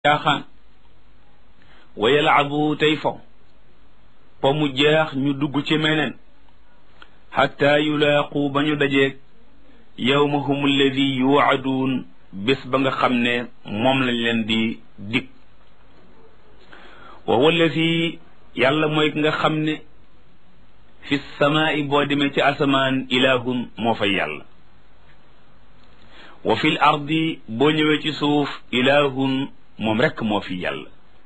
caaxaan wa yalcabu tey po mu jeex ñu dugg ci meneen xatta yulaaqu ba ñu dajeeg yawmahum alladi yuwacaduun bés ba nga xam ne moom lañ leen di dig wa huwa alladi yàlla mooy ki nga xam ne fi samaai boo demee ci asamaan ilahun moo fay yàlla wa fil ardi boo ñëwee ci suuf ilahun moom rekk moo fi yàlla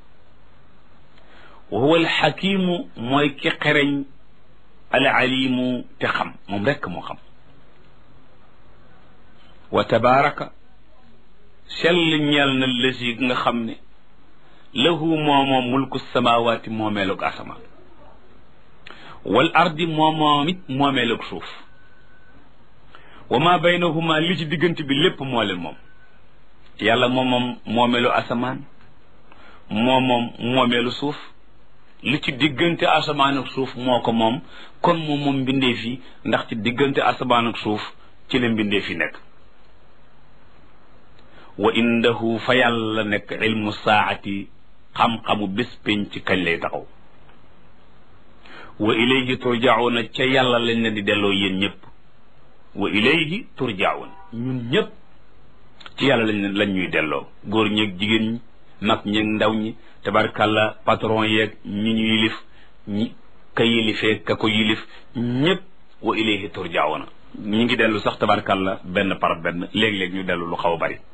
wa huwa alxakimu mooy ki xereñ alalimu te xam moom rekk moo xam wa tabaraka sell ñeel na lësi nga xam ne lahu moomoom mulku samawaati moomeelug asamaan wal ardi moomoom it moomeelug suuf wa ma baynahuma li ci diggante bi lépp moo leen moom yàlla moomoom moomeelu asamaan moomoom moomeelu suuf li ci diggante asamaan ak suuf moo ko moom kon moom mbindeef yi ndax ci diggante asamaan ak suuf ci la mbindeef yi nekk wa indahu fa yàlla nekk ilmu saati xam-xamu bés pénc ci kañ lay taxaw wa ilayhi turjauna ca yàlla lañ leen di delloo yéen ñëpp wa ilayhi turjaun ñun ñëpp ci yàlla lañ ñuy delloo góor ñeeg jigéen ñi mag ñeeg ndaw ñi tabarkàlla patron yeeg ñi ñu yilif ñi ka yilifee ka ko yilif ñëpp wa ilayhi turjauna ñi ngi dellu sax tabarkàlla benn par benn léeg-léeg ñu dellu lu xaw a bari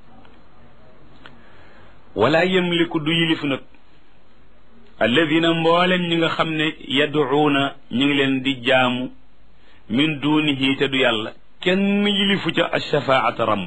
wala yamliku du yilif nag alladina mboolem ñi nga xam ne yaduuna ñi ngi leen di jaamu min dunihi te du yàlla kenn yilifu ca ashafaata ramm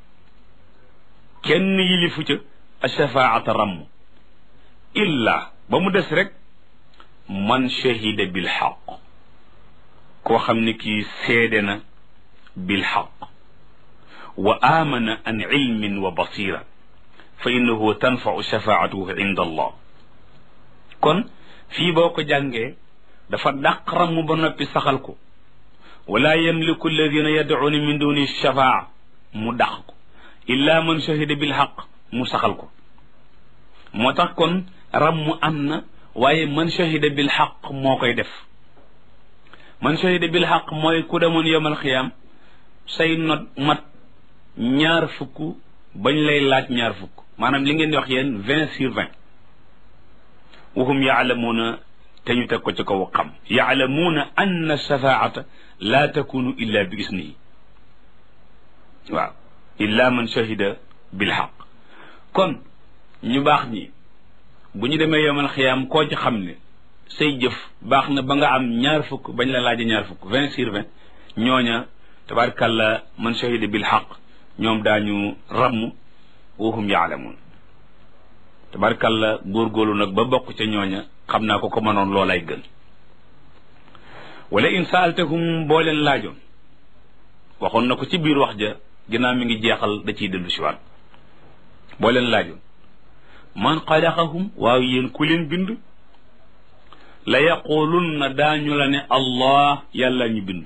kenn yilifu ca ashafaata ramm illa ba mu des rek man shahida bil xaq koo xam ne kii seede na bil xaq wa amana an ilmin wa basira fa innahu tanfau shafaatuhu inda allah kon fii boo ko jàngee dafa dàq ramm ba noppi saxal ko wala yamliku alladina yadcuuna min duni shafaa mu dàq ko illa man shahida bil xaq mu saxal ko moo tax kon ramm am na waaye man shahida bil xaq moo koy def man shahida bil xaq mooy ku demoon yawmal xiyaam say not mat 20 bañ lay laaj 20 maanaam li ngeen di wax yéen 20/20 wahum yaalamuuna te ñu teg ko ci kaw xam yaalamuuna anna shafaata laa takunu illa bi isnihi waaw illa man shahida bil xaq kon ñu baax ñi bu ñu demee yawmal xiyaam koo ci xam ne say jëf baax na ba nga am 20 bañ la laaja 20 20/20 ñooña tabaarkàlla man shahida bil xaq ñoom daañu ramm wahum yaalamuun tabaarkàlla góorgóorlu nag ba bokk ca ñooña xam naa ko mënoon loolay gën wala in saaltahum boo leen laajoon waxoon na ko ci biir wax ja ginnaaw mi ngi jeexal da ciy dellu si waat boo leen laajoon man xalaqahum waaw yéen ku leen bind la yaqulunna daañu la ne allah yàlla ñu bind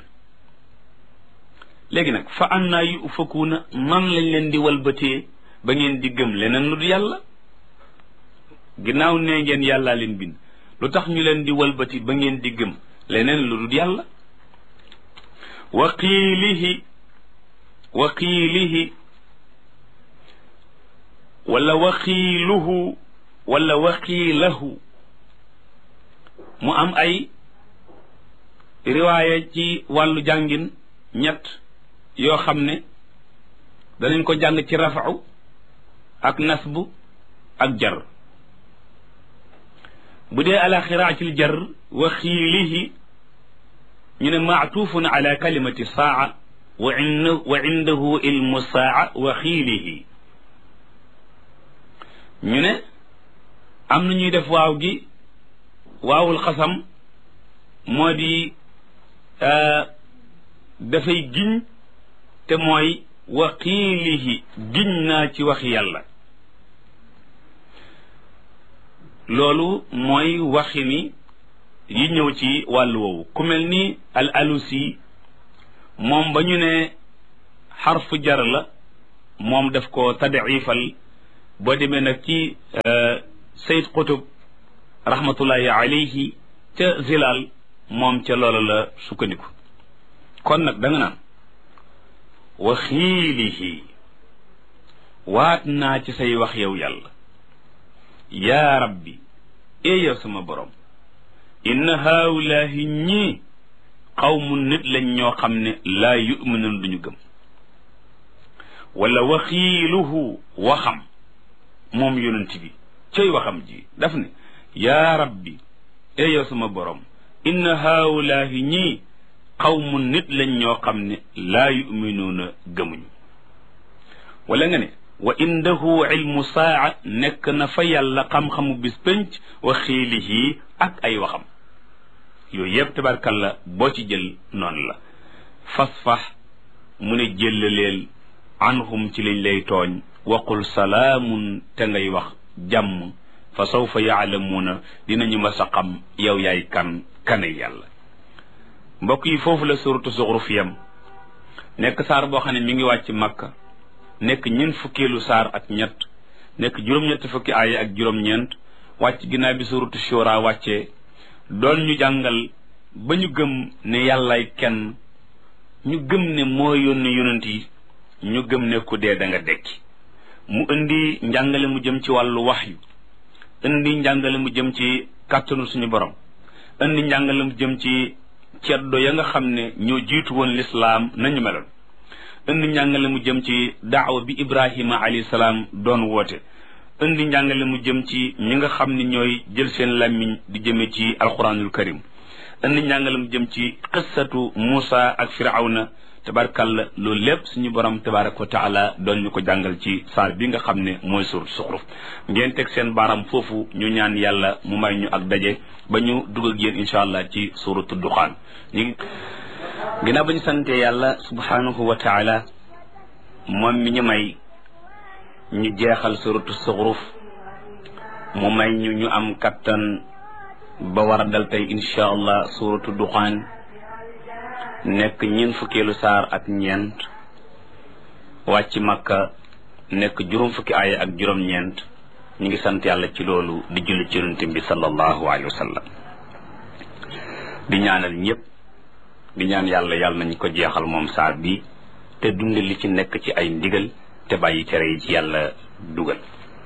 léegi nag fa annaa yufakuuna man lañ leen di walbatee ba ngeen di gëm leneen lu du yàlla ginnaaw nee ngeen yàllaa leen bind lu tax ñu leen di walbati ba ngeen di gëm leneen lu dul yàlla waqiilihi wala waqiiluhu wala waqiilahu mu am ay riwaaya ci wàllu jàngin ñett yoo xam ne danañ ko jàng ci rafa'u ak nasbu ak jar bu dee ala xiraatil jar wa xiilihi ñu ne maatuufun ala kalimati saa wa indahu ilmu saa wa xiilihi ñu ne am na ñuy def waaw gi waawul xasam moo di dafay giñ te mooy wa xiilihi giñ naa ci wax yàlla loolu mooy waxini yi ñëw ci wàllu woowu ku mel ni al alusi moom ba ñu ne xarfu jar la moom daf ko tadifal boo demee nag ci Sayyid Qutb rahmatullahi alayhi ca Zilal moom ca loola la sukkandiku kon nag da nga naan wa xiilihi waat naa ci say wax yow yàlla yaa rabbi yow sama borom inna haawulaahi ñii qawmun nit lañ ñoo xam ne laa yuminuun duñu gëm wala waxiiluhu waxam moom yonent bi cay waxam ji daf ne yaa rabbi yow sama borom inna haawulaahi ñii qawmun nit lañ ñoo xam ne laa yuminuuna gëmuñu wala nga ne wa indahu ilmu saa nekk na fa yàlla xam-xamu bis pénc wa xiilihi ak ay waxam yooyu yëpp tabarkalla boo ci jël noonu la fasfax mu ne jëllaleel anhum ci liñ lay tooñ waqul salaamun te ngay wax jàmm fa sawfa yaalamuuna dinañu ma sa xam yow yaay kanay yàlla mbokk yi foofu la suratu Zuxruf yam nekk saar boo xam ne mi ngi wàcc Makka nekk ñeent fukkeelu saar ak ñett nekk juróom-ñett fukki aaya ak juróom-ñeent wàcc ginnaaw bi suratu Shura wàccee doon ñu jàngal ba ñu gëm ne yàllaay kenn ñu gëm ne moo yónni yonent yi ñu gëm ne ku dee da nga dekki mu indi njàngale mu jëm ci wàllu waxyu indi njàngale mu jëm ci kàttanu suñu borom indi njàngale mu jëm ci ceddo ya nga xam ne ñoo jiitu woon lislaam nañu meloon indi njàngale mu jëm ci daawa bi Ibrahima alayhi salaam doon woote indi njàngale mu jëm ci ñi nga xam ne ñooy jël seen làmmiñ di jëme ci alquranul karim indi njàngale mu jëm ci qissatu Muusa ak Firawna tabarkalla loolu lépp suñu borom tabaraka wa taala doon ñu ko jàngal ci saar bi nga xam ne mooy suuratu Zuxruf ngeen teg seen baaram foofu ñu ñaan yàlla mu may ñu ak daje ba ñu dugg ak yéen incha allah ci suuratu Duxaan ñu ginnaaw ba ñu sante yàlla subhanahu wa taala moom mi ñu may ñu jeexal suuratu Zuxruf mu may ñu am kattan ba war a dal tey incha allah suuratu Duxaan nekk ñeent fukkeelu saar ak ñeent wàcc Makka nekk juróom fukki aaya ak juróom-ñeent ñu ngi sant yàlla ci loolu di julli ci yonent bi sallallahu alayhi wa sallam di ñaanal ñëpp di ñaan yàlla nañ ko jeexal moom saar bi te dund li ci nekk ci ay ndigal te bàyyi tere yi ci yàlla dugal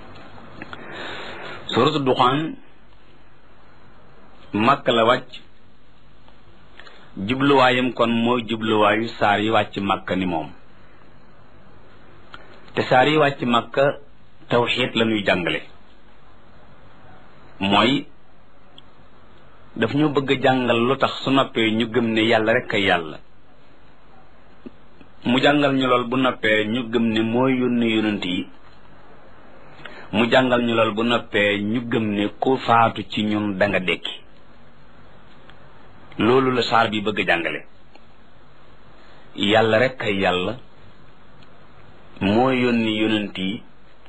suuratu Duxaan Makka la wàcc jubluwaayam kon mooy jubluwaayu saar yi wàcc Makka ni moom te saar yi wàcc Makka tawxiid la ñuy jàngale mooy daf ñu bëgg a jàngal lu tax su noppee ñu gëm ne yàlla rek a yàlla mu jàngal ñu lool bu noppee ñu gëm ne mooy yónni yonent yi mu jàngal ñu lool bu noppee ñu gëm ne ku faatu ci ñun da nga dekki loolu la saar bi bëgg a jàngale yàlla rek ay yàlla moo yónni yonent yi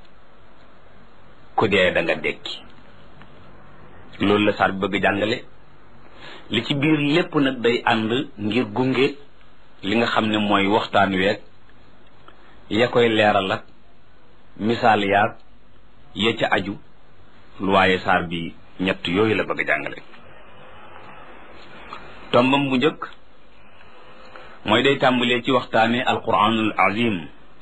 ku dee da nga dekki loolu la saar bi bëgg a jàngale li ci biir lépp nag day ànd ngir gunge li nga xam ne mooy waxtaan week ya koy leeral ak misaal yaag ya ca aju lu waaye saar bi ñett yooyu la bëgg a jàngale tombam bu njëkk mooy day tàmbalee ci waxtaane alquranul azim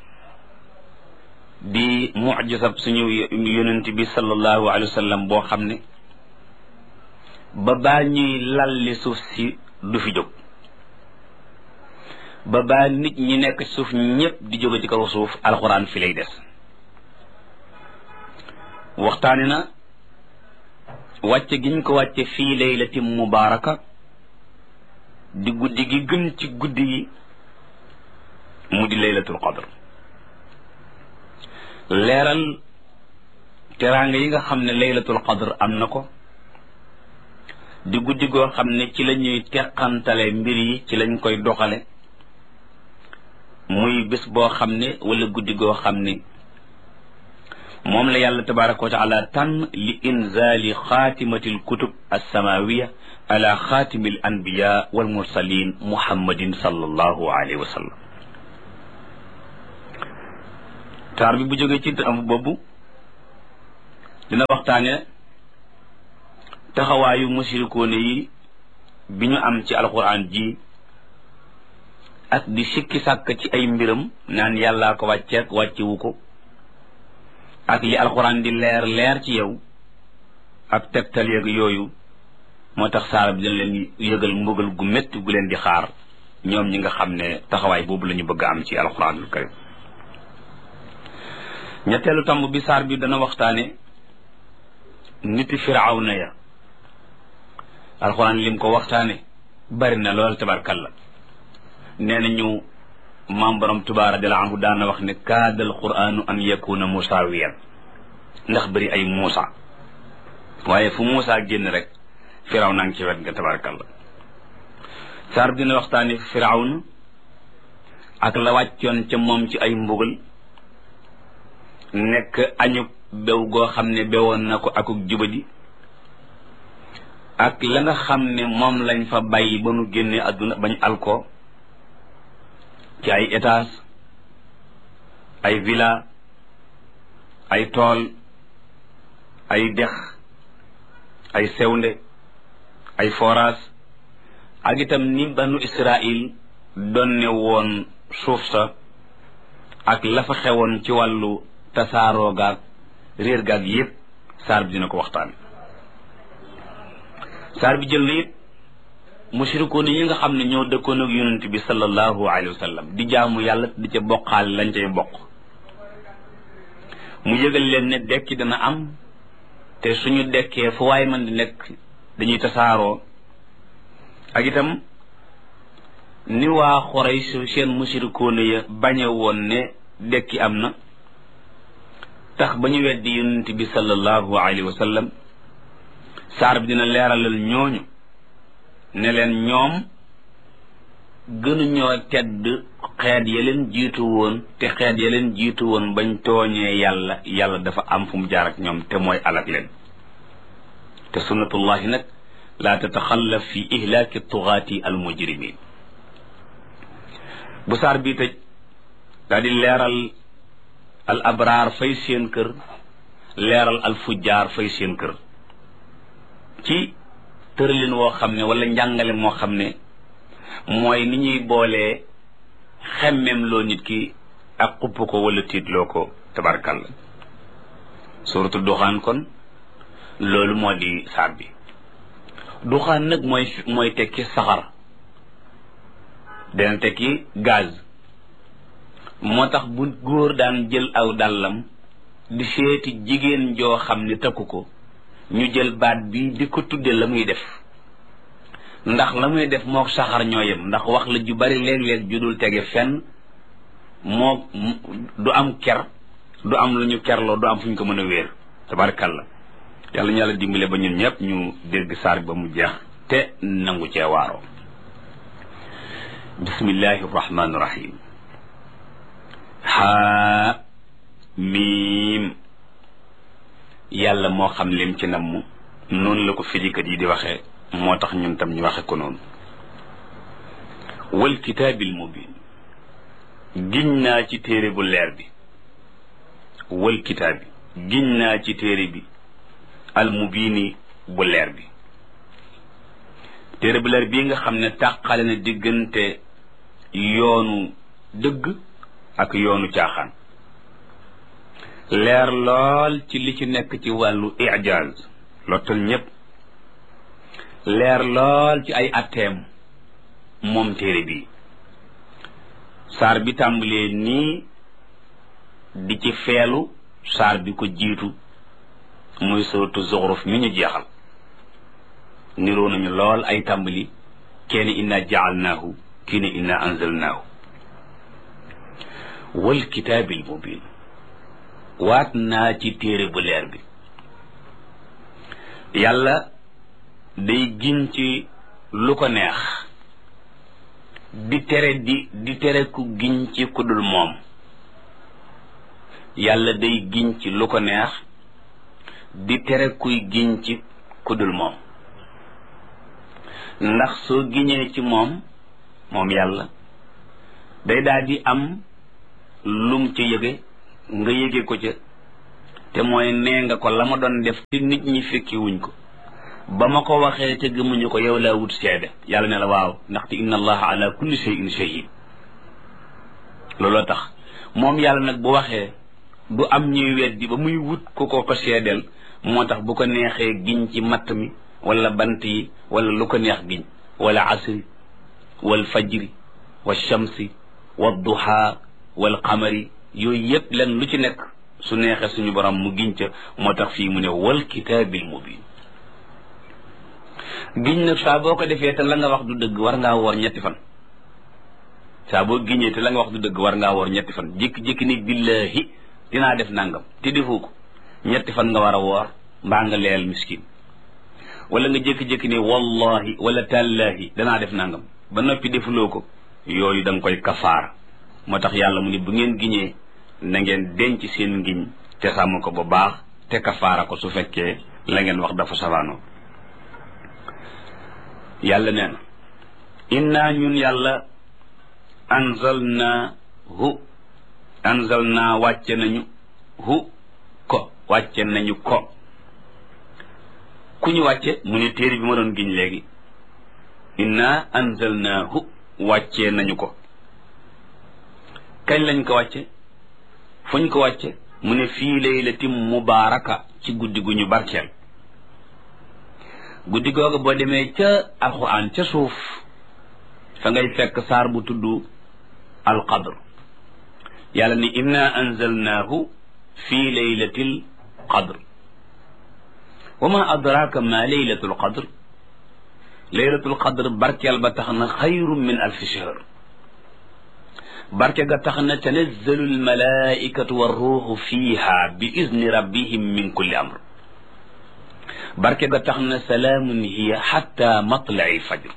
di mucjisab suñu yonent bi sallallahu alayhi wa sallam boo xam ne ba baa ñuy lalli suuf si du fi jóg ba baa nit ñi nekk suuf ñépp di jóge ci kaw suuf alquran fi lay des waxtaane na wàcce giñ ko wàcce fii laylatin mubaaraka di guddi gi gën ci guddi yi mu di laylatul qadr leeral teraanga yi nga xam ne laylatul qadr am na ko di guddi goo xam ne ci la ñuy teqantale mbir yi ci lañ koy doxale muy bés boo xam ne wala guddi goo xam ne moom la yàlla tabaraka wa taala tànn li inzali xaatimati alkutub alsamawiya ala xaatimi al anbiya wal mursalin muhammadin sallallahu alayhi wa sallam taar bi bu jógee ci am boobu dina waxtaane taxawaayu musirikoone yi bi ñu am ci alquran ji ak di sikki sàkk ci ay mbiram naan yàllaa ko wàcceek wàccewu ko ak li alquran di leer ci yow ak tegtal yeeg yooyu moo tax saara bi dina leen yëgal mbugal gu métti gu leen di xaar ñoom ñi nga xam ne taxawaay boobu la ñu bëgg a am ci alquranul karim ñetteelu tomb bi saar bi dana waxtaane niti firawna ya alquran lim ko waxtaane bari na lool tabarkalla nee na ñu maam borom Tuubaa radiyallaahu anhu daana wax ne kaadal qur'aanu an yakuna musaawiyan ndax bëri ay Muusa waaye fu Muusa génn rek Firawna ngi ci wet nga tabarakalla saar bi dina waxtaani Firawna ak la wàccoon ca moom ci ay mbugal nekk añub bew goo xam ne bewoon na ko akuk jubadi ak la nga xam ne moom lañ fa bàyyi ba nu génne àdduna bañ alko ci ay étage ay villa ay tool ay dex ay sewnde ay forage ak itam ni banu Israël donne woon suuf sa ak la fa xewoon ci wàllu tasaaroo gaag réer gaag yépp saar bi dina ko waxtaan saar bi jël na it mushrikoon yi nga xam ne ñoo dëkkoon ak yonent bi sallallahu alayhi wa sallam di jaamu yàlla di ca bokkaal lañ cay bokk mu yëgal leen ne dekki dana am te suñu dekkee fu waay man di nekk dañuy tasaaroo ak itam ni waa Quraysh seen mushrikoon ya bañe woon ne dekki am na tax ba ñu weddi yonent bi sallallahu alayhi wa sallam saar bi dina leeralal ñooñu ne leen ñoom gënuñoo tedd xeet ya leen jiitu woon te xeet ya leen jiitu woon bañ tooñee yàlla dafa am fu mu jaar ak ñoom te mooy alak leen te sunnatullahi nag laa tataxallaf fi ihlaaki tugaati al mujrimin bu saar bi tëj daa di leeral al abraar fay seen kër leeral al fujjaar fay seen kër ci tëralin woo xam ne wala njàngale moo xam ne mooy ni ñuy boolee xemmem loo nit ki ak xupp ko wala tiitloo ko tabarkalla suratu duxaan kon loolu moo di saar bi duxaan nag mooy tekki saxar dana tekki gaz moo tax bu góor daan jël aw dàllam di seeti jigéen joo xam ne takku ko ñu jël baat bi di ko tudde la muy def ndax la muy def mook saxar ñoo yem ndax wax la ju bari léeg-léeg ju dul tege fenn moo du am ker du am lu ñu kerloo du am fu ñu ko mën a wéer tabarkalla yàlla ñu yàlla dimbale ba ñun ñëpp ñu dégg saar ba mu jeex te nangu cee waaroo bismillahi rahmaani rahim haa miim yàlla moo xam lim ci namm noonu la ko firikat yi di waxee moo tax ñun tam ñu waxe ko noonu wal kitaabil mubin giñ naa ci téere bu leer bi wal kitaabi giñ naa ci téere bi al mubini bu leer bi téere bu leer bii nga xam ne tàqale na diggante yoonu dëgg ak yoonu caaxaan leer lool ci li ci nekk ci wàllu ijaaz lottal ñépp leer lool ci ay atteem moom téere bi saar bi tàmbalee nii di ci feelu saar bi ko jiitu muy suratu Zuxruf mi ñu jeexal niroo nañu lool ay tàmbali kenn inna jaalnaahu kii ne inna anzalnaahu wal kitaabil mubin waat naa ci téere bu leer bi yàlla day giñ ci lu ko neex di tere ku giñ ci ku dul moom yàlla day giñ ci lu ko neex di tere kuy giñ ci ku dul moom ndax soo giñee ci moom yàlla day daal di am lum ca yëge nga yëge ko ca te mooy nee nga ko la ma doon def ci nit ñi fekki wuñ ko ba ma ko waxee te gëmuñu ko yow laa wut seede yàlla ne la waaw ndaxte inna allaha ala kulli shay'in shahid looloo tax moom yàlla nag bu waxee du am ñuy weddi ba muy wut ku ko seedeel moo tax bu ko neexee giñ ci matt mi wala bant yi wala lu ko neex giñ wala asri wal fajri wal shamsi wal duha wal qamari yooyu yëpp len lu ci nekk su neexee suñu borom mu giñ ca moo tax fii mu ne wal kitaabil mubin giñ nag saa boo ko defee te la nga wax du dëgg war ngaa woor ñetti fan saa boo giñee te la nga wax du dëgg war ngaa woor ñetti fan jékki-jékki ni billahi dinaa def nangam te defoo ko ñetti fan nga war a woor mbaa nga leel miskin wala nga jékki-jékki ni wallahi wala tallahi danaa def nangam ba noppi defuloo ko yooyu da nga koy kafaara moo tax yàlla mu ni bu ngeen giñee na ngeen denc seen ngiñ te sàmm ko bu baax te kafaara ko su fekkee la ngeen wax dafa safaanoo yàlla nee na inna ñun yàlla anzalna wàcce nañu wàcce nañu ko ku ñu wàcce mu ne téere bi ma doon giñ léegi inna anzalnaahu wàccee nañu ko kañ lañ ko wàcce fuñ ko wàcce mu ne fii laylatin mubaaraka ci guddi gu ñu barkeel guddi googu boo demee ca alquran ca suuf fa ngay fekk saar bu tudd alqadr yàlla ni inna anzalnaahu fii laylatil qadr wa ma adraka ma laylatul qadr laylatul qadr barkeel ba tax na xayrun min alfi shahr barke ga tax na tanazzalu almalaikatu warruuxu fiiha bi izni rabbihim min kulli amr barke ga tax na salaamun hiya xatta matlai fajr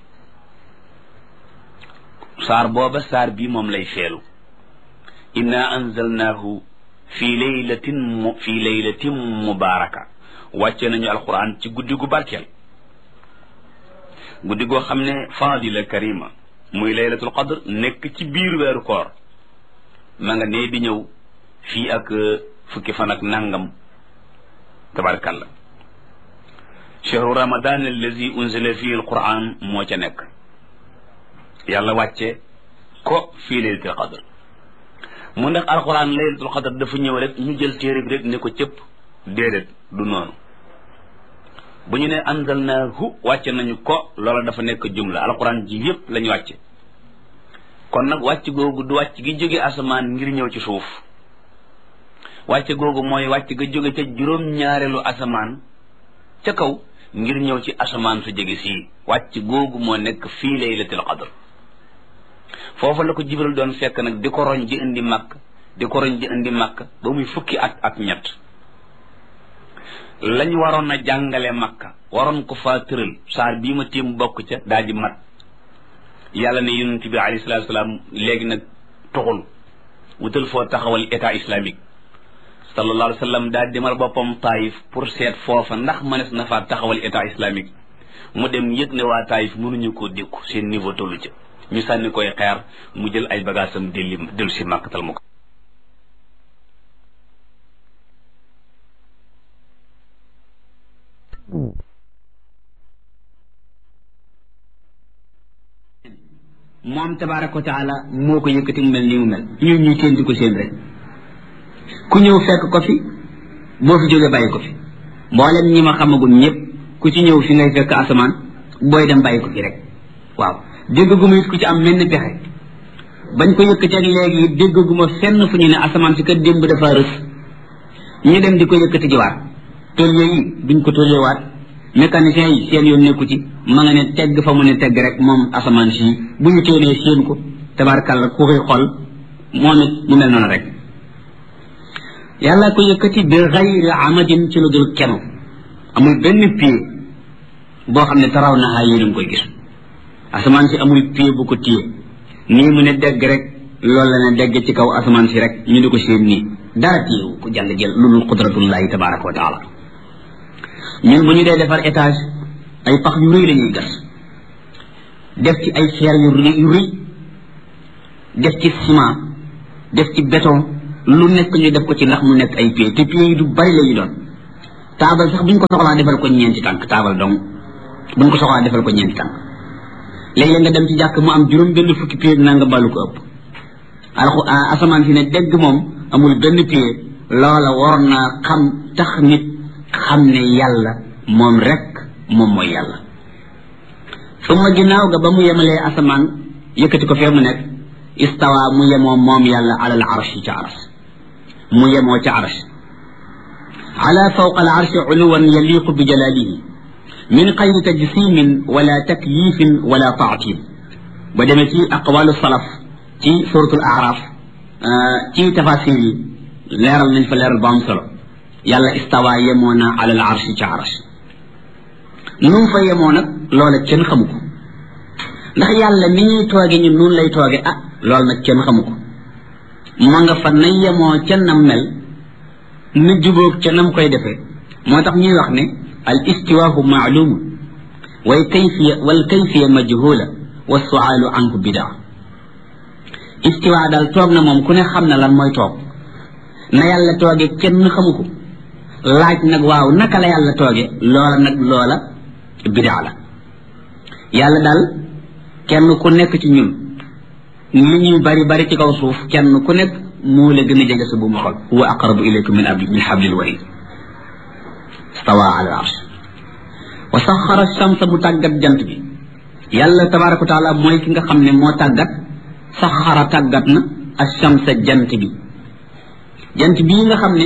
saar booba saar bi moom lay feelu inna anzalnaahu fi laylatin mubaaraka wàcce nañu alquran ci guddi gu barkeel guddi goo xam ne fadila karima muy laylatul qadr nekk ci biir weeru koor ma nga nee di ñëw fii ak fukki fan ak nangam tabarkalla chahru ramadan allazi unzila fihi alquran moo ca nekk yàlla wàcce ko fii laylatul qadr mu ndax alquran laylatul qadr dafa ñëw rek ñu jël téere bi rek ne ko cëpp déedéet du noonu bu ñu ne anzalnaahu wàcce nañu ko loola dafa nekk jumla alquran ji yépp lañu wàcce kon nag wàcc googu du wàcc gi jóge asamaan ngir ñëw ci suuf wàcce googu mooy wàcc ga jóge ca juróom-ñaareelu asamaan ca kaw ngir ñëw ci asamaan su jege sii wàcc googu moo nekk fii laylatul qadr foofu la ko jibril doon fekk nag di ko roñ ji indi màkk di ko roñ ji indi màkk ba muy fukki at ak ñett lañ waroon a jàngale makka waroon ko faa tëral saar bii ma tiim bokk ca daal di mat yàlla ne yonent bi alayhi salaatu salaam léegi nag toxul wutal foo taxawal état islamique sallallahu alayhi wa sallam daal demal boppam taayif pour seet foofa ndax mënees na faa taxawal état islamique mu dem yëg ne waa taayif mënuñu koo dékku seen niveau tollu ca ñu sànni koy xeer mu jël ay bagaasam dellu si màkkatal mu ko moom tabaaraka wa taala moo ko yëkkati mu mel nii mu mel ñun ñuy teen di ko seen rek ku ñëw fekk ko fi boo fi jógee bàyyi ko fi mboolem ñi ma xamagum ñëpp ku ci ñëw fi ngay fekk asamaan booy dem bàyyi ko fi rek waaw déggaguma it ku ci am menn pexe bañ ko yëkkati ak léegi déggaguma fenn fu ñu ne asamaan si kat démb dafa rës ñu dem di ko yëkkati jiwaat tôlier yi duñ ko tôlierwaat mécanicien yi seen yoon nekku ci ma nga ne tegg fa mu ne tegg rek moom asamaan si bu ñu téenee seen ko tabarkàlla ku koy xool moom it mu mel noonu rek yàlla ko yëkkati bi xayri amadin ci lu dul kenu amul benn pied boo xam ne taraw naxaa yéen a ngi koy gis asamaan si amul pied bu ko téye nii mu ne degg rek loolu la ne degg ci kaw asamaan si rek ñu di ko seen nii dara téyewu ko jàll jël lulul qudratullahi tabaraka wa taala ñun bu ñu dee defar étage ay pax yu rëy la ñuy gas def ci ay xeer yu rëy def ci ciment def ci béton lu nekk ñu def ko ci ndax mu nekk ay pieds te pieds yi du bari la ñu doon taabal sax buñ ko soxlaa defal ko ñeenti tànk taabal dong buñ ko soxlaa defal ko ñeenti tànk léeg-léeg nga dem ci jàkk mu am juróom benn fukki pieds naa nga balu ko ëpp asamaan si ne dégg moom amul benn pied loola war naa xam tax nit xam ne yàlla moom rek moom mooy yàlla suma ginnaaw ga ba mu yemalee asamaan yëkkati ko fee mu nekk istawa mu yemoo moom yàlla alal arshi ca arsh mu yemoo ca arsh ala fawqa al arshi uluwan yaliqu bi jalalihi min xayri tajsimin wala takyifin wala taatil ba demee ci aqwalu salaf ci suratul araf ci tafasir yi leeral nañ fa leeral ba am solo yàlla istawa yemoo na alal arshi ca arsh nu mu fa yemoo nag loola kenn xamu ko ndax yàlla ni ñuy tooge ñun noonu lay tooge loolu nag kenn xamu ko ma nga fa na yemoo ca nam mel na jubóog ca nam koy defee moo tax ñuy wax ne al istiwaahu maalumu wal kayfiya majhula wa suaalu anhu bidaa istiwa daal toog na moom ku ne xam na lan mooy toog na yàlla tooge kenn xamu ko laaj nag waaw naka la yàlla tooge loola bidaa la yàlla daal kenn ku nekk ci ñun li ñuy bari ci kaw suuf kenn ku nekk moo la gën a jege sa bu mu xol huwa aqrabu ilaykum min hablil warid stawa ala arsh wa saxara shamsa mu tàggat jant bi yàlla tabaraka wa taala mooy ki nga xam ne moo tàggat saxara tàggat na ashamsa jant bii nga xam ne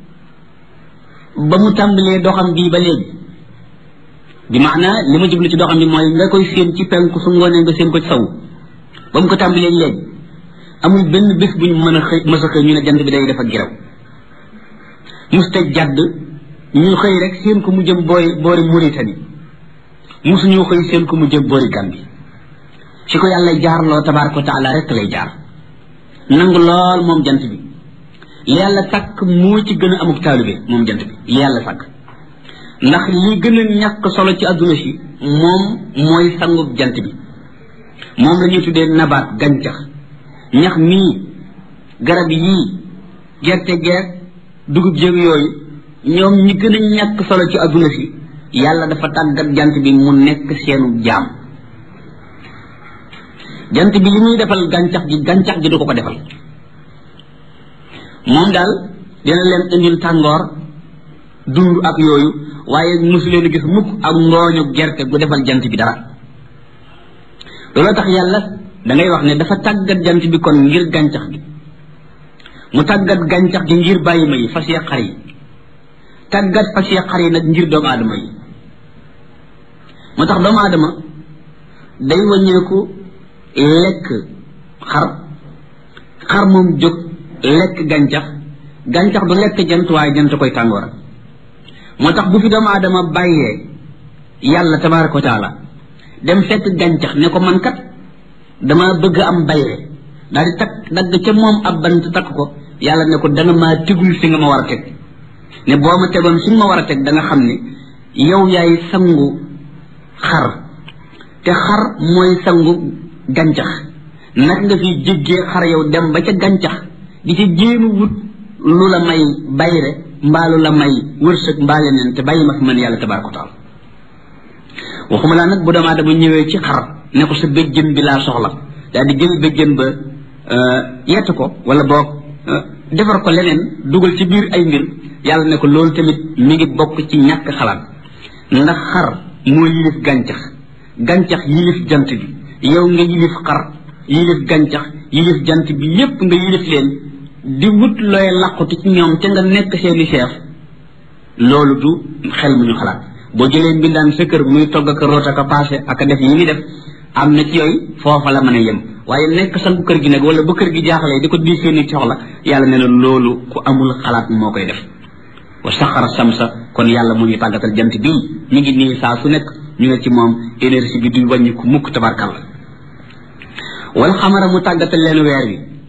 ba mu tàmbalee doxam bii ba léegi bi maanaa li ma jublu ci doxam bi mooy nga koy séen ci penku su ngoonee nga séen ko ci sawu ba mu ko tàmbalee léegi amul benn bés bu ñu mën a xëy ñu ne jant bi day def ak giraw musta jadd ñu xëy rek séen ko mu jëm boori Mauritanie musuñu xëy séen ko mu jëm boori Gambie fi ko yàlla jaarloo tabaraka wa taala rek lay jaar nangu lool moom jant bi li yàlla sàkk moo ci gën a amuk taalibe moom jant bi li yàlla sàkk ndax li gën a ñàkk solo ci adduna si moom mooy sangub jant bi moom la ñuy tuddee nabaat gàncax ñax mii garab yii gerte geek dugub jéeg yooyu ñoom ñi gën a ñàkk solo ci adduna si yàlla dafa tàggat jant bi mu nekk seenu jaam jant bi li muy defal gàncax gi du ko defal moom daal dina leen indil tàngoor dund ak yooyu waaye mosu leen a gis mukk ak ngooñu gerte gu defal jant bi dara looloo tax yàlla da ngay wax ne dafa tàggat jant bi kon ngir gàncax gi mu tàggat gàncax gi ngir bàyyi ma yi fas yee xar yi tàggat fas yee xar yi nag ngir doomu aadama yi moo tax doomu aadama day wàññeeku lekk xar moom jóg lekk gàncax du lekk jant waaye jant koy tàngoor moo tax bu fi doomu aadama bàyyee yàlla tabaraka wa taala dem fekk gàncax ne ko man kat dama bëgg am bayre daal di dagg ca moom ab bant takk ko yàlla ne ko danga maa tegul fi nga ma war a teg ne boo ma tegoon fi nga ma war a teg da nga xam ne yow yaay sangu xar te xar mooy sangu gàncax nag nga fi jéggee xar yow dem ba ca gàncax di ci jéemu wut lu la may bayre mbaa lu la may wërsëg mbaa leneen te bàyyi ma fi man yàlla tabaraka wa taala waxuma laa nag bu doomu aadama ñëwee ci xar ne ko sa béjjën bi laa soxla daal di jël béjjën ba yett ko wala boog defar ko leneen dugal ci biir ay mbir yàlla ne ko loolu tamit mi ngi bokk ci ñàkk xalaat ndax xar moo yilif gàncax yilif jant bi yow nga yilif xar yilif gàncax yilif jant bi yépp nga yilif leen di wut looy làqutu ci ñoom te nga nekk seeni chef loolu du xel mu ñu xalaat boo jëlee mbindaan sa kër muy togg ak root ak a paase ak a def yi muy def am na ci yooyu foofa la mën a yem waaye nekk sangu kër gi nag wala bu kër gi jaaxlee di ko di seeni soxla yàlla ne na loolu ku amul xalaat moo koy def wa saxara samsa kon yàlla mu ngi tàggatal jant bii ñu ngi nii saa su nekk ñu ne ci moom énergie bi du wàññi ku mukk tabarkalla wal xamara mu tàggatal leen weer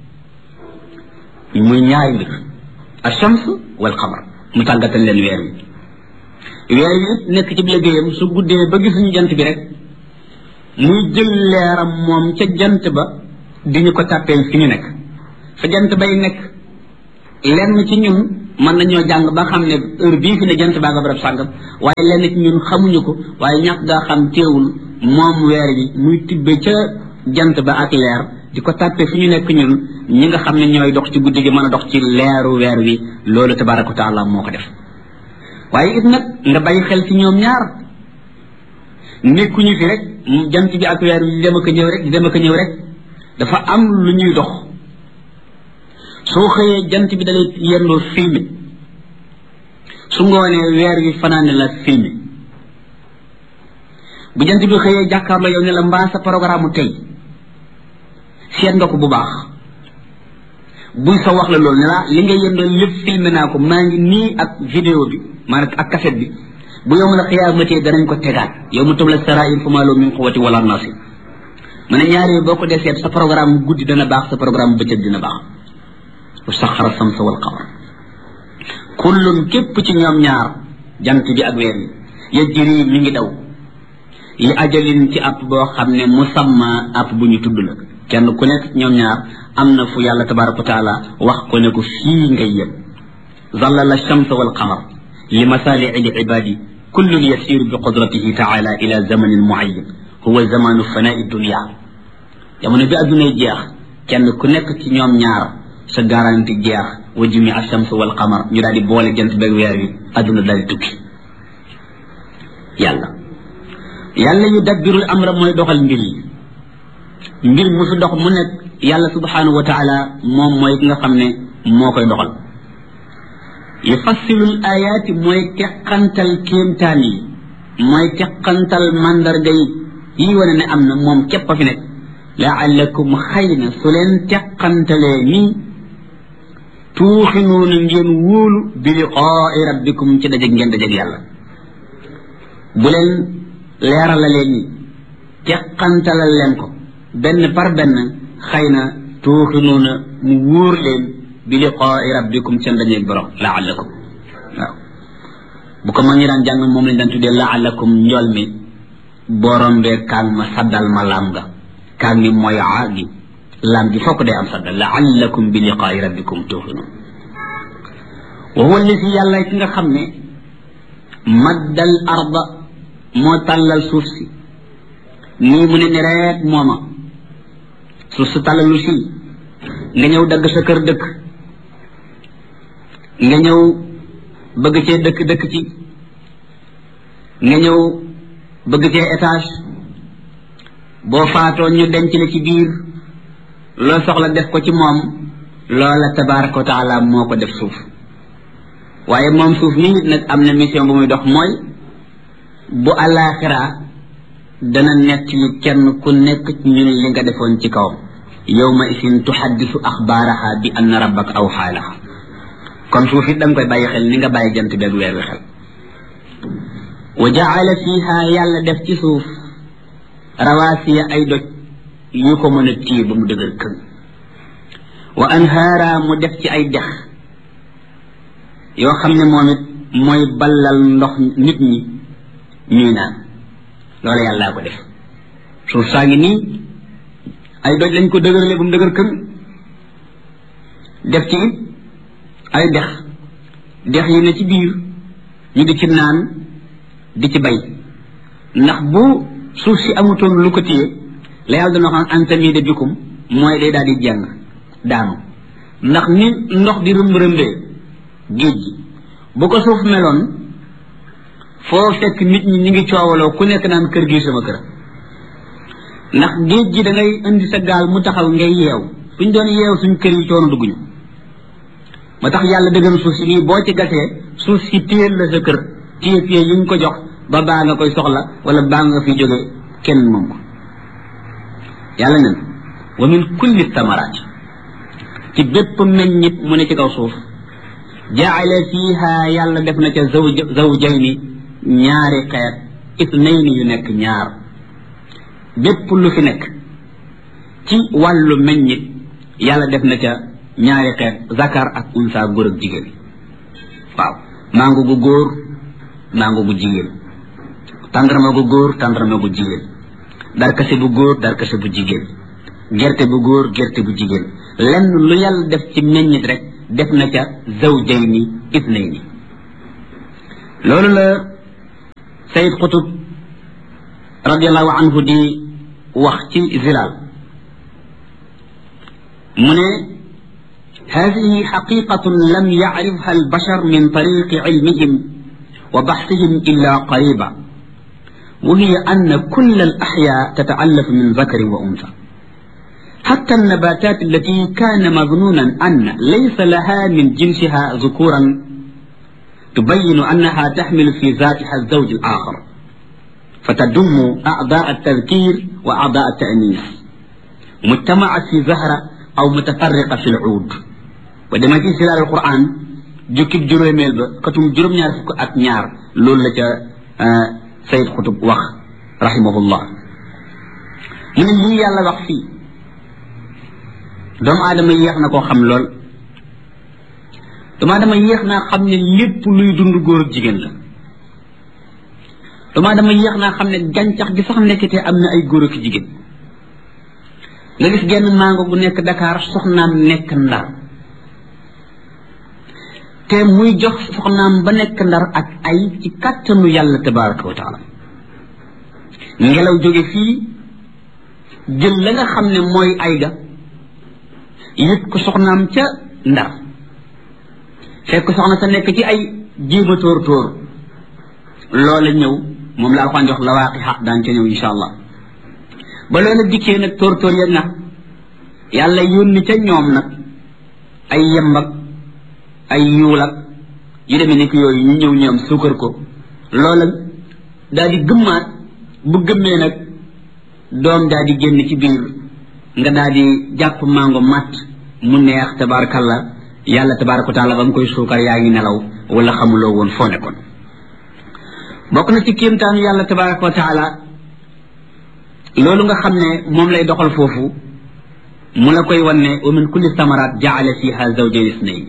wi muy ñaari mbir ashams wal xamar mu tàggatal leen weer wi nekk ci liggéeyam su guddee ba gisuñu jant bi rek muy jël leeram moom ca jant ba di ñu ko tàppeel fi ñu nekk fa jant bay nekk lenn ci ñun mën nañoo jàng ba xam ne heure bii fi ne jant baa nga barab sàngam waaye lenn ci ñun xamuñu ko waaye ñàkk gaa xam teewul moom weer bi muy tibbe ca jant ba ak leer di ko tàppe fi ñu nekk ñun ñi nga xam ne ñooy dox ci guddi gi mën a dox ci leeru weer wi loolu tabaraka wa taala moo ko def waaye it nag nga bàyyi xel ci ñoom ñaar nekkuñu fi rek jant bi ak weer wi di dem ak ñëw rek di dem ak ñëw rek dafa am lu ñuy dox soo xëyee jant bi dalay yendoo filmé su ngoonee weer wi fanaane la filmé bu jant bi xëyee jàkkaarloo yow ne la mbaa sa programme tey seet nga ko bu baax buy sa wax la loolu ne la li nga yendoo lépp filmé naa ko maa ngi nii ak vidéo bi maanaam ak cassette bi bu yow la xiyaamatee danañ ko tegaat yow mu tubla sarair fa maa lahu min quwwati wala nasir ma ne ñaari boo ko dee seet sa programme guddi dana baax sa programme bëccëg dina baax wa saxara samsa wal qamar kullun képp ci ñoom ñaar jant bi ak weer yi yajri mi ngi daw li ajalin ci app boo xam ne musamma app bu ñu tudd la kenn ku nekk ñoom ñaar am na fu yàlla tabaraka wa taala wax ko ne ko fii ngay yem zallala shamsa wal qamar li masali'i li ibadi kullun yasiru bi qudratihi taala ila zamanin muayyan huwa zamanu fana'i dunya jamono bi addunay jeex kenn ku nekk ci ñoom ñaar sa garanti jeex wa jumi ash-shams wal qamar ñu daal di boole jant beeg weer wi adduna daal di tukki yàlla yu dabbirul amra mooy doxal mbir yi mbir mu fi dox mu nekk yàlla subhanahu wa taala moom mooy ki nga xam ne moo koy doxal yufassilul ayaati mooy teqantal kéemtaan yi mooy teqantal mandarga yi wane ne am na moom képp a fi nekk laallakum xëy na su leen teqantalee nii tuuxinuuna ngeen wóolu bi liqaai rabbikum ci dajeg ngeen dajeg yàlla bu leen leeralalee nii teqantalal leen ko benn par benn xëy na tuuxinuuna mu wóor leen bi liqaai rabbikum seen dajeg borom laallakum waaw bu ko mag ñi daan jàng moom lañ daan tuddee laallakum njool mi borom bee kaag ma saddal ma laam nga kaag mi mooy aa gi laam gi fokk day am saddal laallakum bi liqaai rabbikum tuuxinuun wa huwa alladi yàlla ki nga xam ne maddal arda moo tàllal suuf si nii mu ne ni reet mooma suuf si tàllalu si nga ñëw dagg sa kër dëkk nga ñëw bëgg cee dëkk ci nga ñëw bëgg cee étage boo faatoo ñu denc la ci biir loo soxla def ko ci moom loola tabaraka wa taala moo ko def suuf waaye moom suuf nii nag am na mission bu muy dox mooy bu àllaaxira dana nekk li kenn ku nekk ci ñun li nga defoon ci kawam yawma isin tuhaddisu axbaaraha bi anna rabbaka awxaa laha kon suuf it da nga koy bàyyi xel ni nga bàyyi jant beeg weer wi xel wa jaala fiha yàlla def ci suuf rawaasiya ay doj yu ko mën a téye ba mu dëgër kën wa anhaara mu def ci ay dex yoo xam ne moom it mooy ballal ndox nit ñi ñuy naan loolu yàllaa ko def suuf saa ngi nii ay doj lañ ko dëgërale ba mu dëgër kën def ci it ay dex yi ne ci biir ñu di ci naan di ci bay ndax bu suuf si amutoon lu ko téye la yàlla dana xam antamide bikum mooy day daal di jàng daanu ndax ni ndox di rëmb-rëmbee géej gi bu ko suuf meloon foo fekk nit ñi ngi coowaloo ku nekk naan kër gi sama kër ndax géej gi da ngay indi sa gaal mu taxaw ngay yeew suñ doon yeew suñ kër yi coono dugguñu moo tax yàlla dëggan suuf si nii boo ci gasee suuf si téyel la sa kër téye yi ñu ko jox ba baa nga koy soxla wala baa nga fi jóge kenn moom ko yàlla nen wa min kulli thamaraat ci bépp meññit mu ne ci kaw suuf jaala fiha yàlla def na ca zawjayni ñaari xeet itnayni yu nekk ñaar bépp lu fi nekk ci wàllu meññit yàlla def na ca ñaari xeet zakar ak unsa góor ak jigéen waaw mango gu góor mango gu jigéen tàndarma gu góor tàndarma gu jigéen darkase bu góor darkase bu jigéen gerte bu góor gerte bu jigéen lenn lu yàlla def ci meññit rek def na ca zawjayni ithnayni loolu la Sayyid Qutb radiallahu anhu di wax ci Zilaal mu ne هذه حقيقة لم يعرفها البشر من طريق علمهم وبحثهم إلا قريبا وهي أن كل الأحياء تتألف من ذكر وأنثى حتى النباتات التي كان مظنونا أن ليس لها من جنسها ذكورا تبين أنها تحمل في ذاتها الزوج الآخر فتضم أعضاء التذكير وأعضاء التأنيث مجتمعة في زهرة أو متفرقة في العود ودما في سلال القرآن جوكب جروميل با كتم جروم ñaar fuk ak ñaar loolu la ca Sayyid Qutb wax rahimahullah mu ne lii yàlla wax fii doomu aadama yéex na koo xam lool doomu aadama yéex naa xam ne lépp luy dund góor ak jigéen la doomu aadama yéex naa xam ne gàncax gi sax nekkitee am na ay góor ak jigéen nga gis genn mango bu nekk Dakar soxnaam nekk Ndar te muy jox soxnaam ba nekk Ndar ak ay ci kàttanu yàlla tabaraka wa taala ngelaw jóge fii jël la nga xam ne mooy ay ga yëpp ko soxnaam ca Ndar fekk soxna sa nekk ci ay jéema tóor tóor loola ñëw moom la alxuraan jox lawaaqi xaq daan ca ñëw insha allah ba loola dikkee nag tóor tóor ya nag yàlla yónni ca ñoom nag ay yembak ay yuulak yu demee nekk yooyu ñu ñëw ñoom suukar ko loola daal di gëmmaat bu gëmmee nag doom daal di génn ci biir nga daal di jàpp mango matt mu neex tabarakallah yàlla tabaraka wa taala ba mu koy suukar yaa ngi nelaw wala xamuloo woon foo nekkoon bokk na ci kéemtaanu yàlla tabaraka wa taala loolu nga xam ne moom lay doxal foofu mu la koy wan ne wa min kulli samarat jaala fiha zawjayn isnayn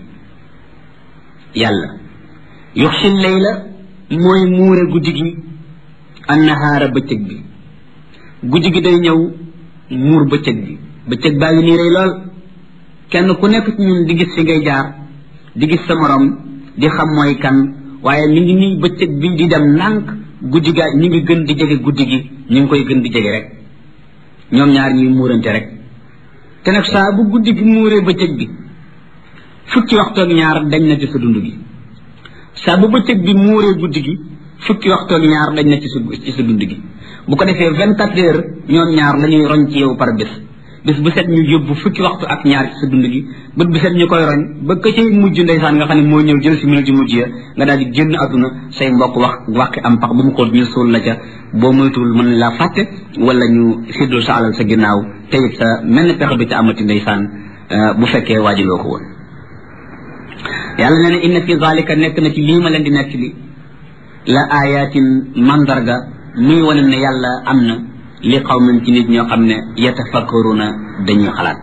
yàlla yuxsi layla mooy muure guddi gi annahaara bëccëg bi guddi gi day ñëw muur bëccëg bi bëccëg baa ngi nii rey lool kenn ku nekk ci ñun di gis fi ngay jaar di gis sa morom di xam mooy kan waaye mi ngi nii bëccëg bi di dem ndànk guddi gaa ñi ngi gën di jege guddi gi ñu ngi koy gën di jege rek ñoom ñaar ñuy muurante rek te nag saa bu guddi gi muuree bëccëg bi fukki waxtu ak ñaar dañ na ci sa dund gi saa bu bëccëg bi muuree guddi gi fukki waxtu ak ñaar dañ na ci sa dund gi bu ko defee 24 heures ñoom ñaar lañuy roñ ci yow par bés bu set ñu yóbbu fukki waxtu ak ñaar ci sa dund gi bët bu set ñu koy roñ ba ka ci mujj ndeysaan nga xam ne moo ñëw jël si minute yu mujj ya nga daal di génn àdduna say mbokk waxi am pax bu mu xool ñu suul la ca boo moytuwul mën laa fàtte wala ñu séddoo sa alal sa ginnaaw te it sa mel ne pexe bi te amati ndeysaan bu fekkee waajiloo ko woon yàlla nee na inna fi zalika nekk na ci lii ma leen di nekk li la ayatin mandarga muy wane ne yàlla am na li qawmin ci nit ñoo xam ne yatafakkaruna dañuy xalaat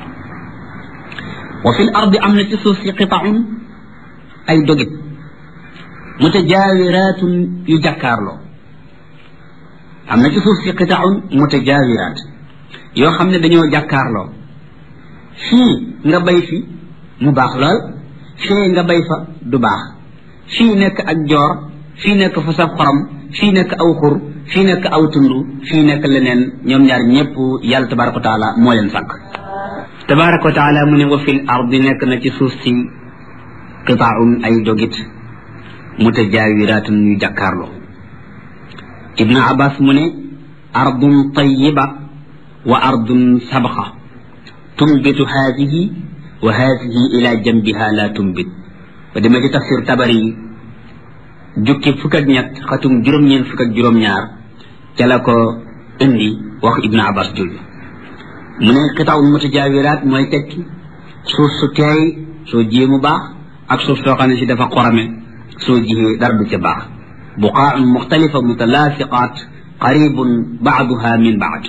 wa fil ardi am na ci suuf si qita'un ay dogit mutajaawiratun yu jàkkaarloo am na ci suuf si qita'un mutajaawirat yoo xam ne dañoo jàkkaarloo fii nga bay fi mu baax lool fii nga bay fa du baax fii nekk ak joor fii nekk fa saf xorom fii nekk aw xur fii nekk aw tundu fii nekk leneen ñoom ñaar ñëpp yàlla tabaraka wa taala moo leen sànq tabaraka wa taala mu ne wa fil ardi nekk na ci suuf si qita'un ay dogit mutajaawiratun yu jàkkaarloo ibnu abbas mu ne ardun tayyiba wa ardun sabxa tunbitu haadihi wa haadihi ila jambiha la tumbit ba demee ci tafsir tabari yi jukki fukk ak ñett xatum juróom-ñeent fukk ak juróom-ñaar ca la ko indi wax ibnu abbas jooju mu ne qita'un mutajaawirat mooy tekki suuf su teey soo jiyee mu baax ak suuf soo xam ne si dafa xorame soo jiyee dara du ca baax buqaa'un muxtalifa mutalaasiqaat qaribun ba'duha min ba'd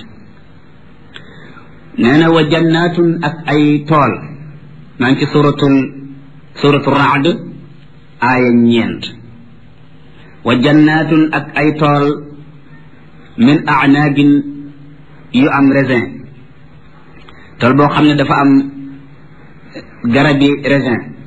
nee na wa jannaatun ak ay tool maa ngi ci suratu raad aaya 9 wa jannaatun ak ay tool min a'naabin yu am raisin tool boo xam ne dafa am garabi raisin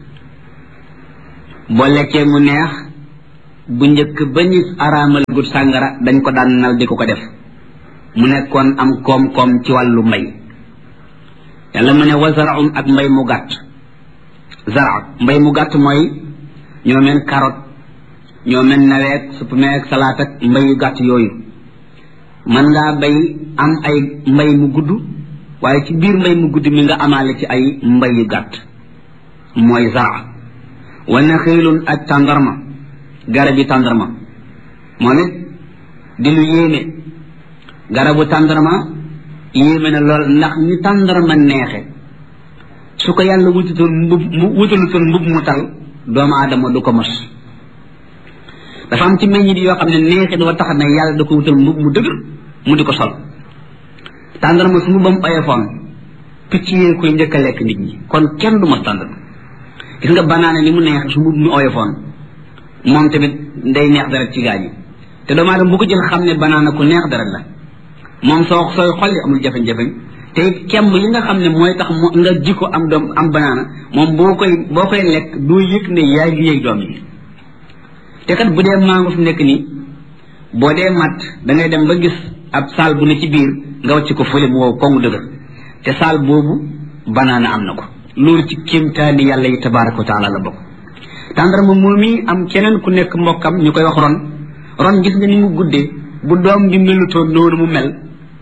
boo lekkee mu neex bu njëkk ba ñu araamal gut sàngara dañ ko daan nal di ko def mu nekkoon am koom-koom ci wàllu mbay yàlla mu ne wa zar'un ak mbay mu gàtt zara mbay mu gàtt mooy ñoo mel carotte ñoo mel naweek suppameek salaat ak mbay yu gàtt yooyu mën ngaa bay am ay mbay mu gudd waaye ci biir mbay mu gudd mi nga amaale ci ay mbay yu gàtt mooy zara wa naxiilun ak tàndarma garabi tàndarma moom it di lu yéeme garabu tàndarma yéeme na lool ndax ni tàndarma neexe su ko yàlla wutalutoon mbub mu tal doomu aadama du ko mos dafa am ci meññit yoo xam ne neexit wa tax na yàlla da ko wutal mbub mu dëgër mu di ko sol tàndarma su mu bam oyofoon picc yee koy njëkk a lekk nit ñi kon kenn du mos tàndarma gis nga banaana ni mu neex su mbub mu oyofoon moom tamit day neex dara ci gaañi te doomu aadama bu ko jël xam ne banaana ku neex dara la moom sooy xolli amul jafe-jafe te it kemb li nga xam ne mooy tax nga ji ko am banaana moom boo koy lekk doo yëg ne yaa ngi yëg doom yi te kat bu dee mango fi nekk nii boo dee mat da ngay dem ba gis ab saal bu ne ci biir nga wàcc ko fële mu wow kongu dëgër te saal boobu banaana am na ko loolu ci kéemtaani yàlla yi tabaaraka wa taala la bokk tàndarma moom yi am keneen ku nekk mbokkam ñu koy wax ron gis nga ni mu guddee bu doom bi melutoon noonu mu mel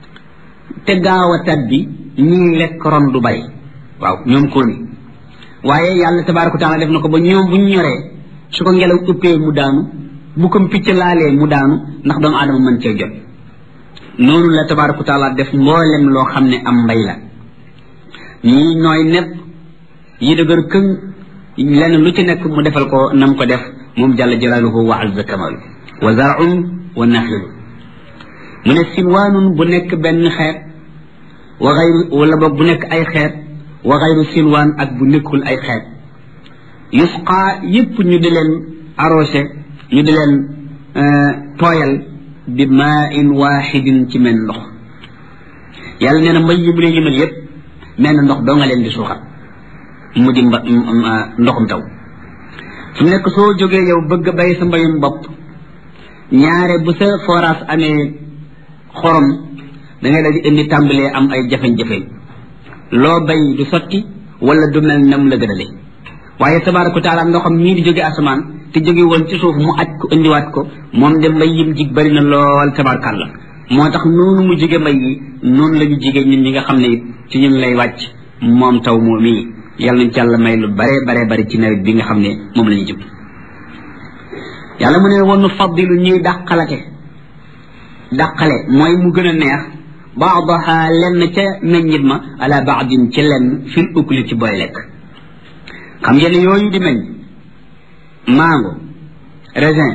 te gaaw a tat bi ñii lekk ron du bari waaw ñoom ko ni waaye yàlla tabaaraka wa taala def na ko ba ñoom bu ñu ñoree su ko ngelaw uppee mu daanu bu ko picc laalee mu daanu ndax doomu aadama mën cee jot noonu la tabaaraka wa taala def mboolem loo xam ne am mbay la ñii nooy nepp yi dëgër këng lenn lu ci nekk mu defal ko nam ko def moom jalla jalaaluhu wa azza kamalu wa zar'un wa naxilu mu ne silwaanun bu nekk benn xeet wa xayru wala boog bu nekk ay xeet wa xayru silwaan ak bu nekkul ay xeet yusqa yépp ñu di leen arrosé ñu di leen tooyal bi maa in waaxidin ci men ndox yàlla nee na mbay yi mu leen limal yépp menn ndox doo nga leen di suuxat mu di ndoxum taw su nekk soo jógee yow bëgg a bay sa mbayum bopp ñaare bu sa forage amee xorom da ngay daal di indi tàmbalee am ay jafe-jafe loo bay du sotti wala du mel nam la gënale waaye tabaaraka taala ndoxam mii di jóge asamaan te jóge woon ci suuf mu aj ko indiwaat ko moom de mbay yim jig bari na lool tabaarkàlla moo tax noonu mu jige mbay yi noonu la ñu jige ñun ñi nga xam ne it ci ñun lay wàcc moom taw moom mii yàlla nañ ci yàlla may lu bare bari ci nawet bi nga xam ne moom la ñu jëm yàlla mu ne wonu faddilu ñuy dàqale mooy mu gën a neex baadaha lenn ca meññit ma ala baadin ci lenn fil ukli ci booy lekk xam ngeen ne yooyu di meññ mango raisin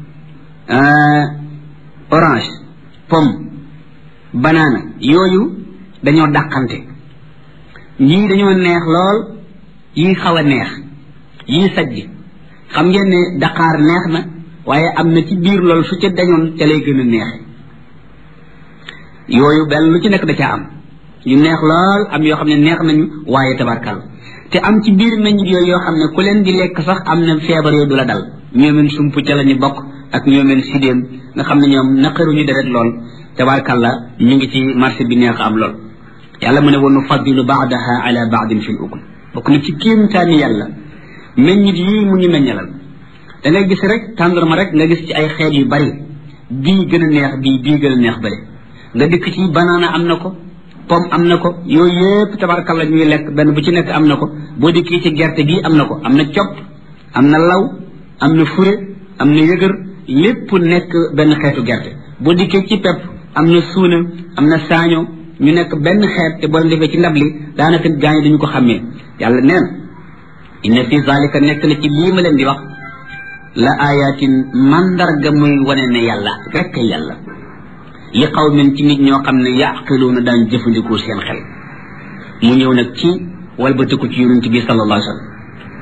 orange pomme banana yooyu dañoo dàqante ñii dañoo neex lool yii xaw a neex yii sajj xam ngeen ne daqaar neex na waaye am na ci biir loolu su ca dañoon ca lay gën a neexe yooyu benn lu ci nekk da caa am yu neex lool am yoo xam ne neex nañu waaye tabarkal te am ci biir meññit yooyu yoo xam ne ku leen di lekk sax am na feebar yooyu du la dal ñoomeen sump ca la ñu bokk ak ñoomeen sidéem nga xam ne ñoom naqaruñu deret lool tabarkal la ñu ngi ci marché bi neex am lool yàlla mu ne wa nufaddilu baadaha ala baadin fil ukul bokk na ci kéemtaani yàlla meññit yii mu ñu meññalal da ngay gis rek tàndarma rek nga gis ci ay xeet yu bari bii gën a neex bii gën a neex bële nga dikk ci banaana am na ko pomme am na ko yooyu yëpp tabarkalla ñuy lekk benn bu ci nekk am na ko boo dikkee ci gerte gi am na ko am na copp am na law am na fure am na yëgër lépp nekk benn xeetu gerte boo dikkee ci pepp am na suuna am na saaño ñu nekk benn xeet te boo defee ci ndab li daanaka gaañ dañu ko xàmmee yàlla nee na inna fi zalika nekk na ci lii ma leen di wax la ayatin mandarga muy wane ne yàlla rekk yàlla li qawmin ci nit ñoo xam ne yaqiluuna daan jëfandikoo seen xel mu ñëw nag ci walbatiku ci yonent bi sallallahu alayhi wa sallam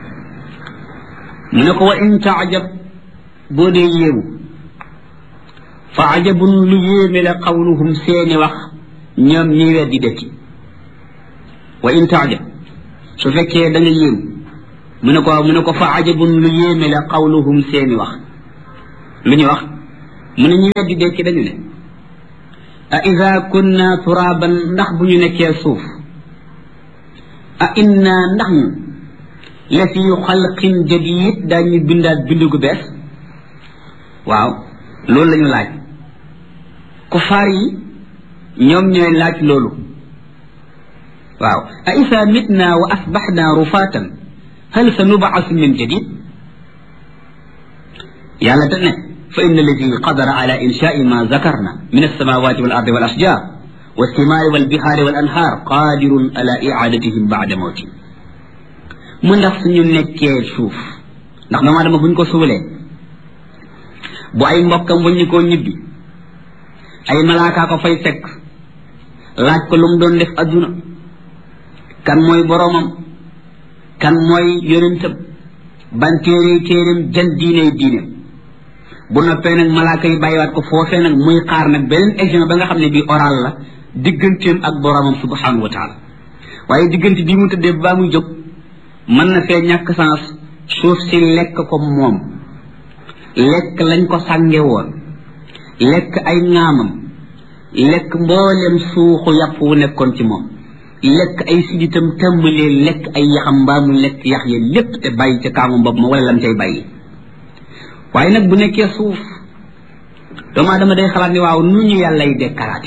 mu ne ko wa in taajab boo dee yéewu fa ajabun lu yéeme la qawluhum seeni wax ñoom ñi weddi dekki wa in taajab su fekkee da nga yéewu mu ne ko fa ajabun lu yéeme la qawluhum seeni wax lu ñu wax mu ne ñu weddi dekki dañu ne a ida kunna turaban ndax bu ñu nekkee suuf a inna ndax ñu la fi xalqin jadid daañu bindaat bind gu bees waaw loolu la ñu laaj kufaar yi ñoom ñooy laaj loolu waaw a isa mitna wa asbaxna rufatan hal sa nubaasu min jadid yàlla te ne fa inna alladi qadara ala inshaai ma zakarna min alsamawati wal ardi wal ashjar والثمار والبحار والأنهار قادر على إعادتهم بعد موتهم mu ndax suñu nekkee suuf ndax doomu aadama buñ ko suulee bu ay mbokkam buñ ñu koo ñibbi ay malaakaa ko fay fekk laaj ko lu mu doon def adduna kan mooy boroomam kan mooy yonentam ban téeréem jan diineem bu noppee nag malaaka yi bàyyiwaat ko foofee nag muy xaar nag beneen examen ba nga xam ne bii oral la digganteem ak boroomam subhanahu wa taala waaye diggante bii mu tëddee baa muy jóg mën na fee ñàkk sens suuf si lekk ko moom lekk lañ ko sànge woon lekk ay ŋaamam lekk mboolem suuxu yàpp wu nekkoon ci moom lekk ay siditam tàmbalee lekk ay yaxam mbaa mu lekk yax yi lépp te bàyyi ca kaamu bopp ma wala lam cay bàyyi waaye nag bu nekkee suuf doomu aadama day xalaat ni waaw nu ñu yàllay dekkalaate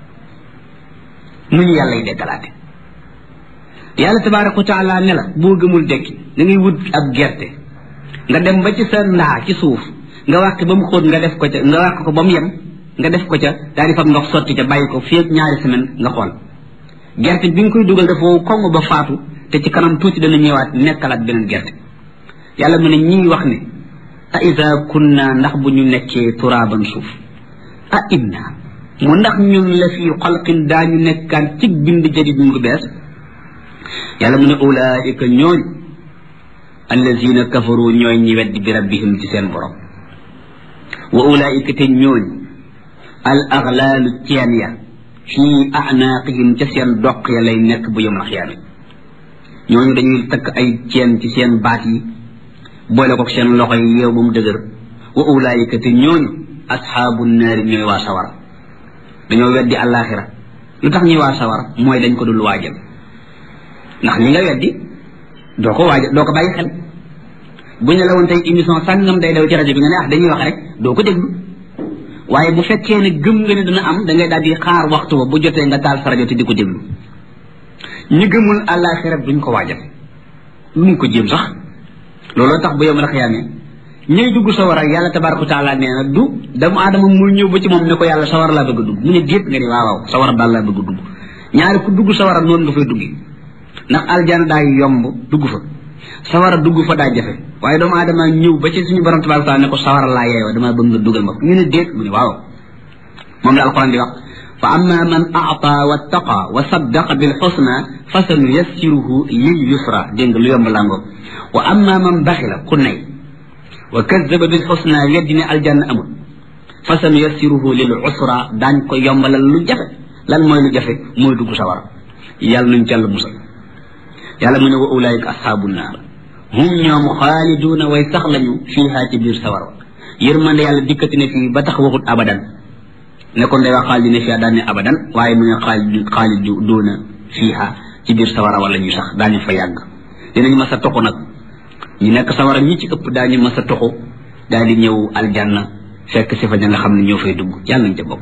yàlla tabaaraka wa taala ne la boo gëmul dekki da ngay wut ab gerte nga dem ba ci sa ndaa ci suuf nga wàq ba mu xóot nga def ko ca nga wàq ko ba mu yem nga def ko ca daal di fab ndox sotti ca bàyyi ko fii ak ñaari semaine nga xool gerte bi nga koy dugal dafa wow koŋ ba faatu te ci kanam tuuti dana ñëwaat nekkalaat beneen gerte yàlla mu ne ñii wax ne a ida kunna ndax bu ñu nekkee turaaban suuf a inna mu ndax ñun la fi xalqin daañu nekkaan ci bind jadid mu ngi bees yàlla mu ne ulaika ñooñ allazina kafaru ñooy ñi weddi bi rabbihim ci seen borom wa ulaika te ñooñ al aghlaalu ceen ya fii a'naaqihim ca seen doq ya lay nekk bu yawmal xiyaama ñooñu dañuy takk ay ceen ci seen baat yi boole ko seen loxo yi yeew ba mu dëgër wa ulaika te ñooñu ashaabu naari ñooy waa sawara dañoo weddi àllaaxira lu tax ñuy waa sawara mooy dañ ko dul waajal ndax li nga weddi doo ko bàyyi xel bu ñu la woon tey émission sàngam day daw ci rajo bi nga ne dañuy wax rek doo ko déglu waaye bu fekkee ne gëm nga ne dina am da ngay daal di xaar waxtu ba bu jotee nga taal sa rajo te di ko déglu ñi gëmul àllaaxira duñ ko waajal luñ ko jéem sax looloo tax bu yawmal xiyaama ñuy dugg sawara yàlla tabaaraka wa taala nee na du doomu aadama muy ñëw ba ci moom ne ko yàlla sawara laa bëgg a dugg mu ne déet nga ni waaw sawara daal laa bëgg a dugg ñaari ku dugg sawara noonu nga fay duggi ndax aljana daa yomb dugg fa sawara dugg fa daa jafe waaye doomu aadama ñëw ba ci suñu borom tabaaraka wa taala ne ko sawara laa yeeyoo damaa bëgg nga dugal ma ñu ne déet mu ne waaw moom la alquran di wax fa amma man a'ta wattaqa wa saddaqa bil husna fa sanuyassiruhu lil yusra dégg nga lu yomb laa ngoog wa amma man baxila ku nay wa kazzaba bil husna weddi ne aljanna amul fa sanuyassiruhu lil usra daañ ko yombalal lu jafe lan mooy lu jafe mooy dugg sawara yàlla nañ ci yàlla musal yàlla mu ne wa ulaika ashaabu naar hum ñoom xaaliduuna way sax lañu fiihaa ci biir sawara yërmande yàlla dikkati ne fii ba tax waxut abadan ne kon day wax xaalidina fiihaa daan ne abadan waaye mu ne xaaliduuna fiihaa ci biir sawara wala ñu sax daañu fa yàgg dinañ mas a toxu nag ñu nekk sawara ñi ci ëpp daañu mas a toxu daal di ñëw aljanna fekk si fa ña nga xam ne ñoo fay dugg yàlla nañ ca bokk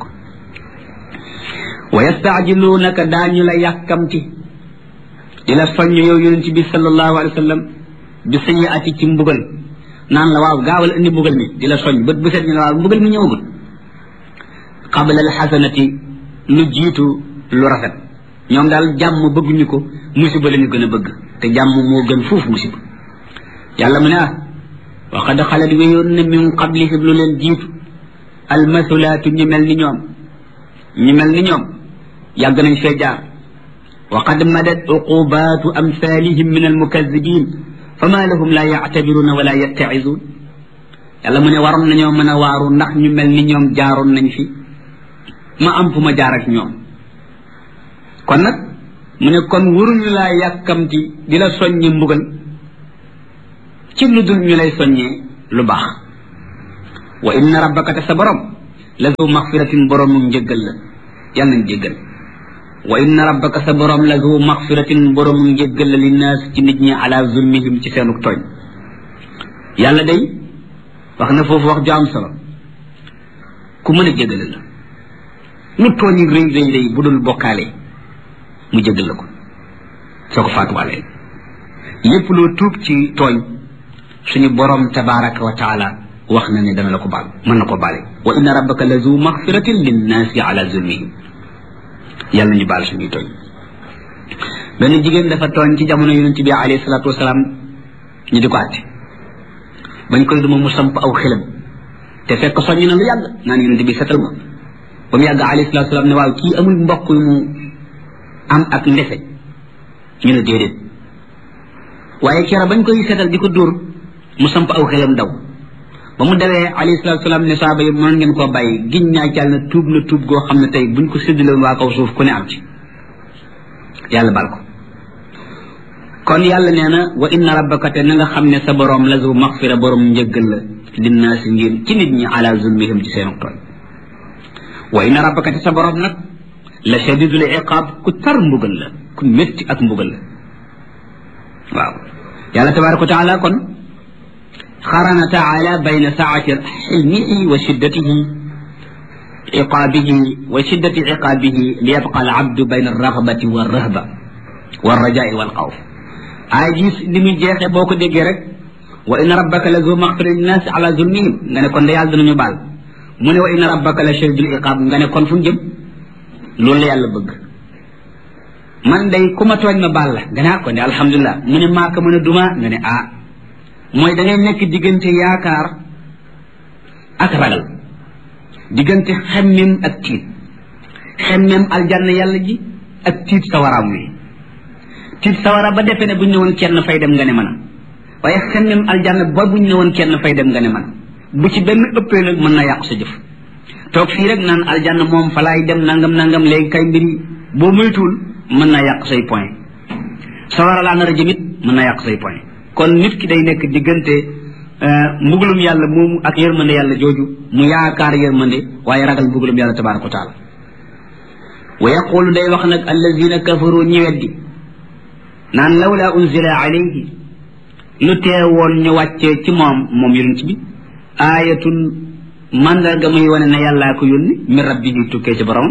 wa yastaajiluunaka daañu la yàkkamti di la soññ yow yonent bi sallallahu alayhi wa sallam bi sayyi'ati ci mbugal naan la waaw gaawal indi mbugal mi di la soññ bët bu set ñu la waaw mbugal mi ñëwagul qabla al xasanati lu jiitu lu rafet ñoom daal jàmm bëgguñu ko musiba la ñu gën a bëgg te jàmm moo gën foofu musiba yàlla mu ne wa qad xalat wéyoon na min qablihim lu leen jiitu almasulaatu ñu mel ni ñoom yàgg nañ fee jaar wa qad madat uqubaatu amsalihim min almukazibin fama lahum la yactabiruna wala yattaizun yàlla mu ne waroon nañoo mën a waaru ndax ñu mel ni ñoom jaaroon nañ fi ma am fu ma jaar ak ñoom kon nag mu ne kon waruñu laa yàkkamti di la soññi mbugal ci lu dul ñu lay soññee lu baax wa inna rabbaka te sa borom la zu maxfiratin boroomu njëggal la yàlla nañ jéggal wa inna rabbaka sa borom la zu maxfiratin boroomu njëggal la linnaas ci nit ñi ala zulmihim ci seenu tooñ yàlla day wax na foofu wax ju am solo ku mën a jéggal la lu tooñ rëy rëy rëy bu dul bokkaale mu jéggal la ko soo ko faatuwaalee lépp loo tuub ci tooñ suñu borom tabaraka wa taala wax na ne dana la ko baal mën na ko baale wa inna rabbaka la zu maxfiratin linnaasi ala zulmihim yàlla ñu baal suñuy tooñ benn jigéen dafa tooñ ci jamono yonent bi alayhi salaatu wasalaam ñu di ko àtte bañ koy duma mu samp aw xelam te fekk soññ na lu yàgg naan yonent bi setal ma ba mu yàgg alayhi salaatu wasalaam ne waaw kii amul mbokk mu am ak ndefe ñu ne déedéet waaye kera bañ koy setal di ko dóor mu samp aw xelam daw ba mu dawee alayhi salaatu wasalaam ne saaba yi mën ngeen koo bàyyi giñ ñaa jàll na tuub goo xam ne tey buñ ko séddaloon waa kaw suuf ku ne am ci yàlla bal ko kon yàlla nee na wa inna rabbaka te na nga xam ne sa borom la zu maxfira borom njëggal la linnaasi ngir ci nit ñi ala zulmihim ci seen tooñ wa inna rabbaka te sa borom nag la shadidul iqaab ku tar mbugal la ku métti ak mbugal la waaw yàlla tabaraka wa taala kon xarana taala bayna saati xilmihi wa shiddatihi iqaabihi wa shiddati iqaabihi li yabqa al abdu bayna alragbati walrahba walrajai walxawf aay gis li muy jeexee boo ko déggee rek wa inna rabbaka la zu maxfira linnaasi ala zulmihim nga ne kon da yàlla danañu baal mu ne wa inna rabbaka la shadidul iqaab nga ne kon fu mu jëm loolu la yàlla bëgg man day ku ma tooñ ma baal la nga ne kon de alhamdulilah mu ne maaka mën a duma nga ne mooy da ngay nekk diggante yaakaar ak ragal diggante xemmem ak tiit xemmem aljanna yàlla ji ak tiit sawaraam wi tiit sawara ba defee ne buñ ne woon kenn fay dem nga ne mën a waaye xemmem aljanna ba buñ ne woon kenn fay dem nga ne mën a bu ci benn ëppee nag mën na yàqu sa jëf toog fii rek naan aljanna moom fa laay dem nangam léegi kay mbiri boo moytuwul mën naa yàq say point sawara laa nar a jëmit mën naa yàq say point kon nit ki day nekk diggante mbugalum yàlla moomu ak yërmande yàlla jooju mu yaakaar yërmande waaye ragal mbugalum yàlla tabaraka wa taala wa yaqulu day wax nag allazina kafaru ñi weddi naan lawla unzila alayhi lu teewoon ñu wàccee ci moom yonent bi aayatun mandarga muy wane ne yàllaa ko yónni min rabbihi tukkee ci borom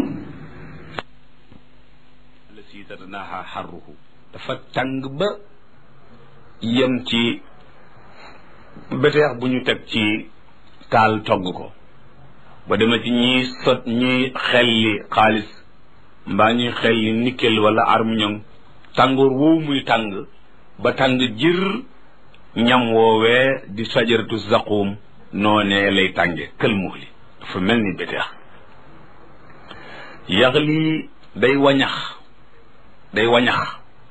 la si tadnaha xarruhu dafa tàng ba yem ci beteex bu ñu teg ci taal togg ko ba dema ci ñiy xelli xaalis mbaa ñuy xelli nickel wala armiñon tàngoor woowu muy tàng ba tàng jër ñam woowee di sajaratu zaqum noonee lay tànge kël muxli dafa mel ni beteex yaxli day wañax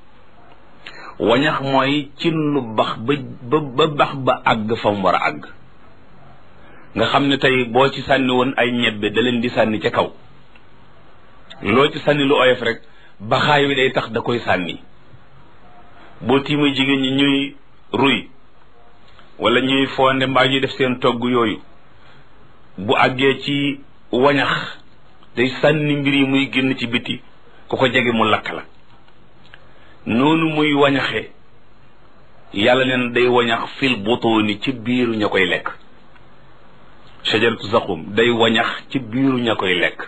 mooy ci lu bax ba bax ba àgg fa mu war a àgg nga xam ne tey boo ci sànni woon ay ñebbe da leen di sànni ca kaw loo ci sànni lu oyof rek baxaay wi day tax da koy sànni boo tiimee jigéen ñi ñuy ruy wala ñuy fonde mbaa ñuy def seen togg yooyu bu àggee ci wañax day sànni mbir yi muy génn ci biti ku ko jege mu lakk la noonu muy wañaxe yàlla neen day wañax fil butuuni ci biiru ña koy lekk shajaratu zaqum day wañax ci biiru ña koy lekk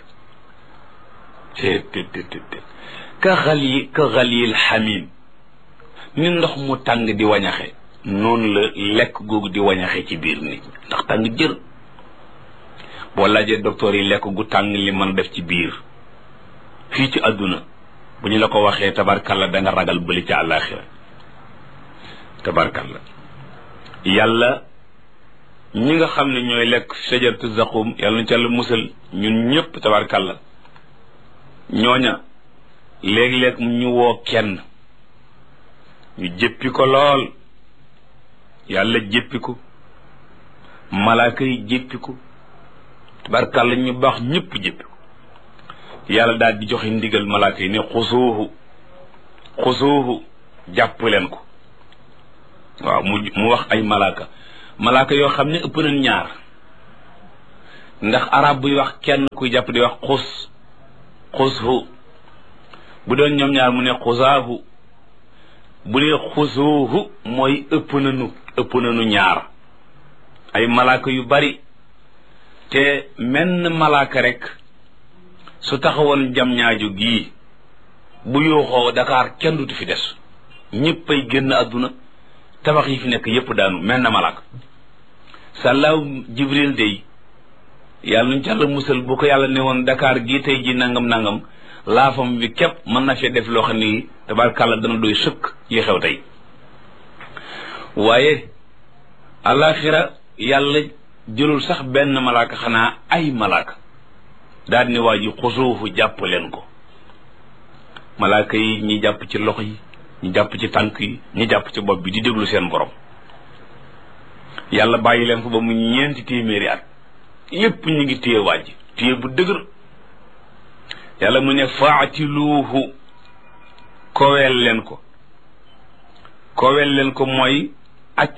ka xalil xamim ni ndox mu tàng di wañaxe noonu la lekk googu di wañaxe ci biir nit ndax tàng jër boo laajee docteur yi lekk gu tàng li mën def ci biir fii ci àdduna bu ñu la ko waxee tabarkalla da nga ragal bëli ci àllaaxira tabarkalla yàlla ñi nga xam ne ñooy lekk shajaratu zaqum yàlla na ci yàlla musal ñun ñëpp tabarkalla ñooña léeg-léeg ñu woo kenn ñu jëppi ko lool yàlla jëppi ko malaaka yi jëppi ko tabarkalla ñu baax ñëpp jëppi ko yàlla daal di joxe ndigal malaaka yi ne xusuuhu jàpp leen ko waaw mu wax ay malaaka yoo xam ne ëpp nañ ñaar ndax arab buy wax kenn kuy jàpp di wax xushu bu doon ñoom ñaar mu ne xusaahu bu dee xusuuhu mooy ëpp nañu ñaar ay malaaka yu bari te menn malaaka rek su taxawoon jam ñaaju gii bu yuuxoo Dakar kenn dutu fi des ñëpp ay génn àdduna tabax yi fi nekk yépp daanu menn malaaka sàllaaw Jibril day yàlla nuñ ci Yàlla musal bu ko yàlla ne woon Dakar gii tey ji nangam laafam bi képp mën na fee def loo xam ni tabarkàlla dana doy sëkk yi xew tey waaye alaxira yàlla jëlul sax benn malaaka xanaa ay malaaka daal ni waa ji xusuufu jàpp leen ko malaaka yi ñi jàpp ci loxo yi ñi jàpp ci tànk yi ñi jàpp ci bopp bi di déglu seen borom yàlla bàyyi leen fa ba mu 4 téeméeri at yépp ñu ngi téye waa ji téye bu dëgër yàlla mu ne faatiluuhu koweel leen ko mooy aj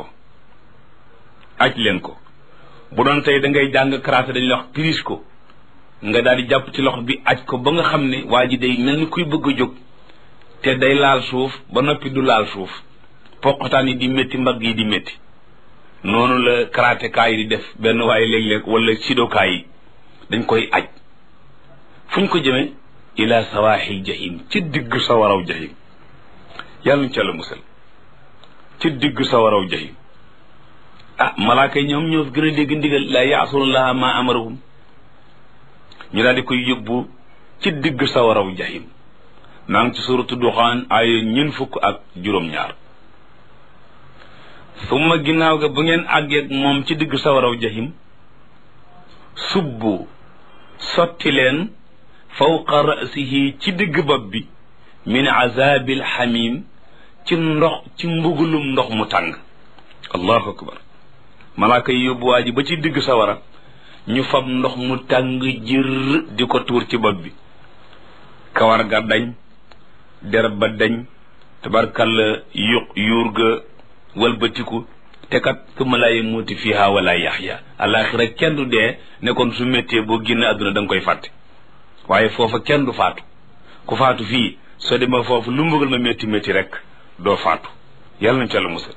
leen ko bu doon tey da ngay jàng karaté dañuy wax prise ko nga daal di jàpp ci loxo bi aj ko ba nga xam ne waa ji day mel ni kuy bëgg a jóg te day laal suuf ba noppi du laal suuf poqotaan yi di métti mbagg yi di métti noonu la karaté kaa yi di def benn waaye léeg-léeg wala sidokaa yi dañ koy aj fuñ ko jëmee ila sawaaxil jahim ci digg sawaraw jahim yàlla ñu ca la musal ci digg sawaraw jahim malaaka yi ñoom ñoo gën a dégg ndigal la yaasunallaha ma amarahum ñu daal di koy yóbbu ci digg sawaraw jahim maa ngi ci suratu duxaan ay 40 summa ginnaaw ga bu ngeen àggeeg moom ci digg sawaraw jahim subbu sotti leen fawqa ra'sihi ci digg bopp bi min azabil xamim ci mbugulum ndox mu tàng allahu akbar malaaka yi yóbbu waa ji ba ci digg sawara ñu fab ndox mu tàng jër di ko tuur ci bopp bi kawar ga dañ derab ba dañ tabarkalla yuur ga walbatiku te kat summa laa yamuutu fiha wala yaxya alaxira kenn du dee ne kon su méttee boo génn àdduna da nga koy fàtte waaye foofa kenn du faatu ku faatu fii soo demee foofu lu mbugal ma métti métti rek doo faatu yàlla nañ ca la musal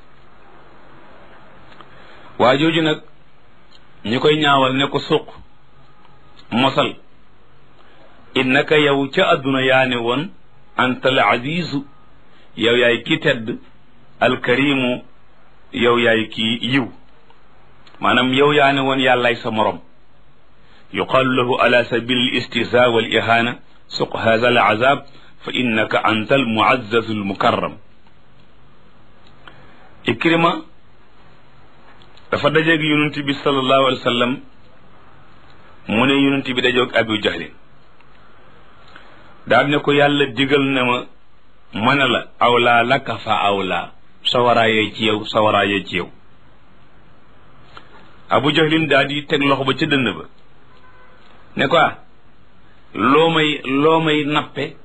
waa jooju nag ñi koy ñaawal ne ko suq mosal innaka yow ca àdduna yaa ne woon anta al azizu yow yaay ki tedd alkarimu yow yaay ki yiw maanaam yow yaa ne woon yàllaay sa morom yuqaalu lahu ala sabil al istihza wal ihana suq hadha al azab fa innaka anta al muazzazu al mukarram Ikrima dafa dajeeg yonent bi sallallahu alayhi wa sallam mu ne yonent bi dajeeg Abu Jahlin daal ne ko yàlla digal na ma mën a la awlaa laka fa awlaa sawaraayee ci yow Abu Jahlin daal di teg loxo ba ca dënn ba ne ko loo may nappe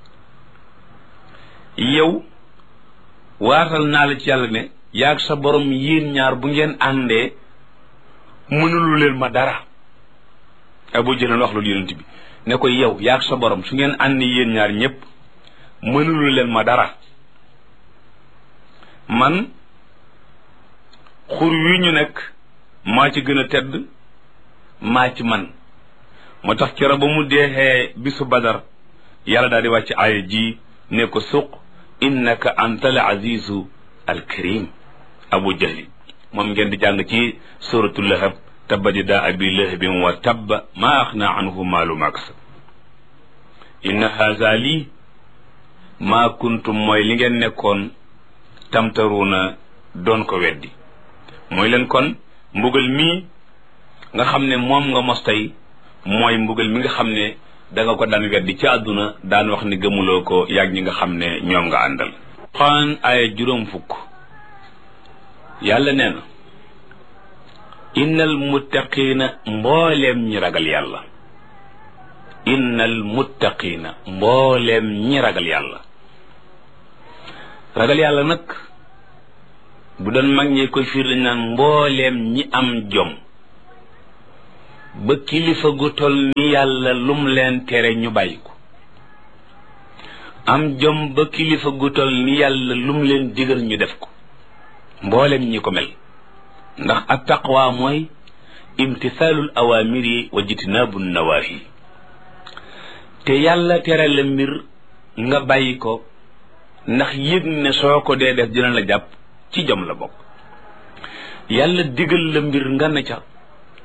yow waatal naa la ci yàlla ne yaag sa borom yéen ñaar bu ngeen àndee mënulu leen ma dara Abu Jahlin wax loolu yonent bi ne ko yow yaag sa borom su ngeen àndee yéen ñaar ñépp mënulu leen ma dara man xur wi ñu nekk maa ci gën a tedd maa ci man moo tax keroog ba mu deexee bisu Badar yàlla daal di wàcc aaya ji ne ko suq innaka anta al azizu al karim Abu Jahlin moom ngeen di jàng ci suratu Lahab tabbat yadaa abi lahabin wa tabba maa axna anhu maalu ma kasab inna haza lii maa kuntum mooy li ngeen nekkoon tamtaruuna doon ko weddi mooy leen kon mbugal mii nga xam ne moom nga mos tey mooy mbugal mi nga xam ne danga ko daan weddi ci àdduna daan wax ni gëmuloo ko yàgg ñi nga xam ne ñoom nga àndal xaan aaya 40 yàlla nee na innal muttaqiina mbooleem ñi ragal yàlla innal muttaqiina mbooleem ñi ragal yàlla nag bu doon mag ñee koy fiir dañ naan mbooleem ñi am jom ba kilifa gu tol ni yàlla lum leen tere ñu bàyyi ko am jom ba kilifa gu tol ni yàlla lum leen digal ñu def ko mbooleem ñi ko mel ndax at taqwa mooy imtisaalul awaamiri wa jitnaabu nawaahi te yàlla tere la mbir nga bàyyi ko ndax yëg ne soo ko dee def dina la jàpp ci jom la bokk yàlla digal la mbir nga ne ca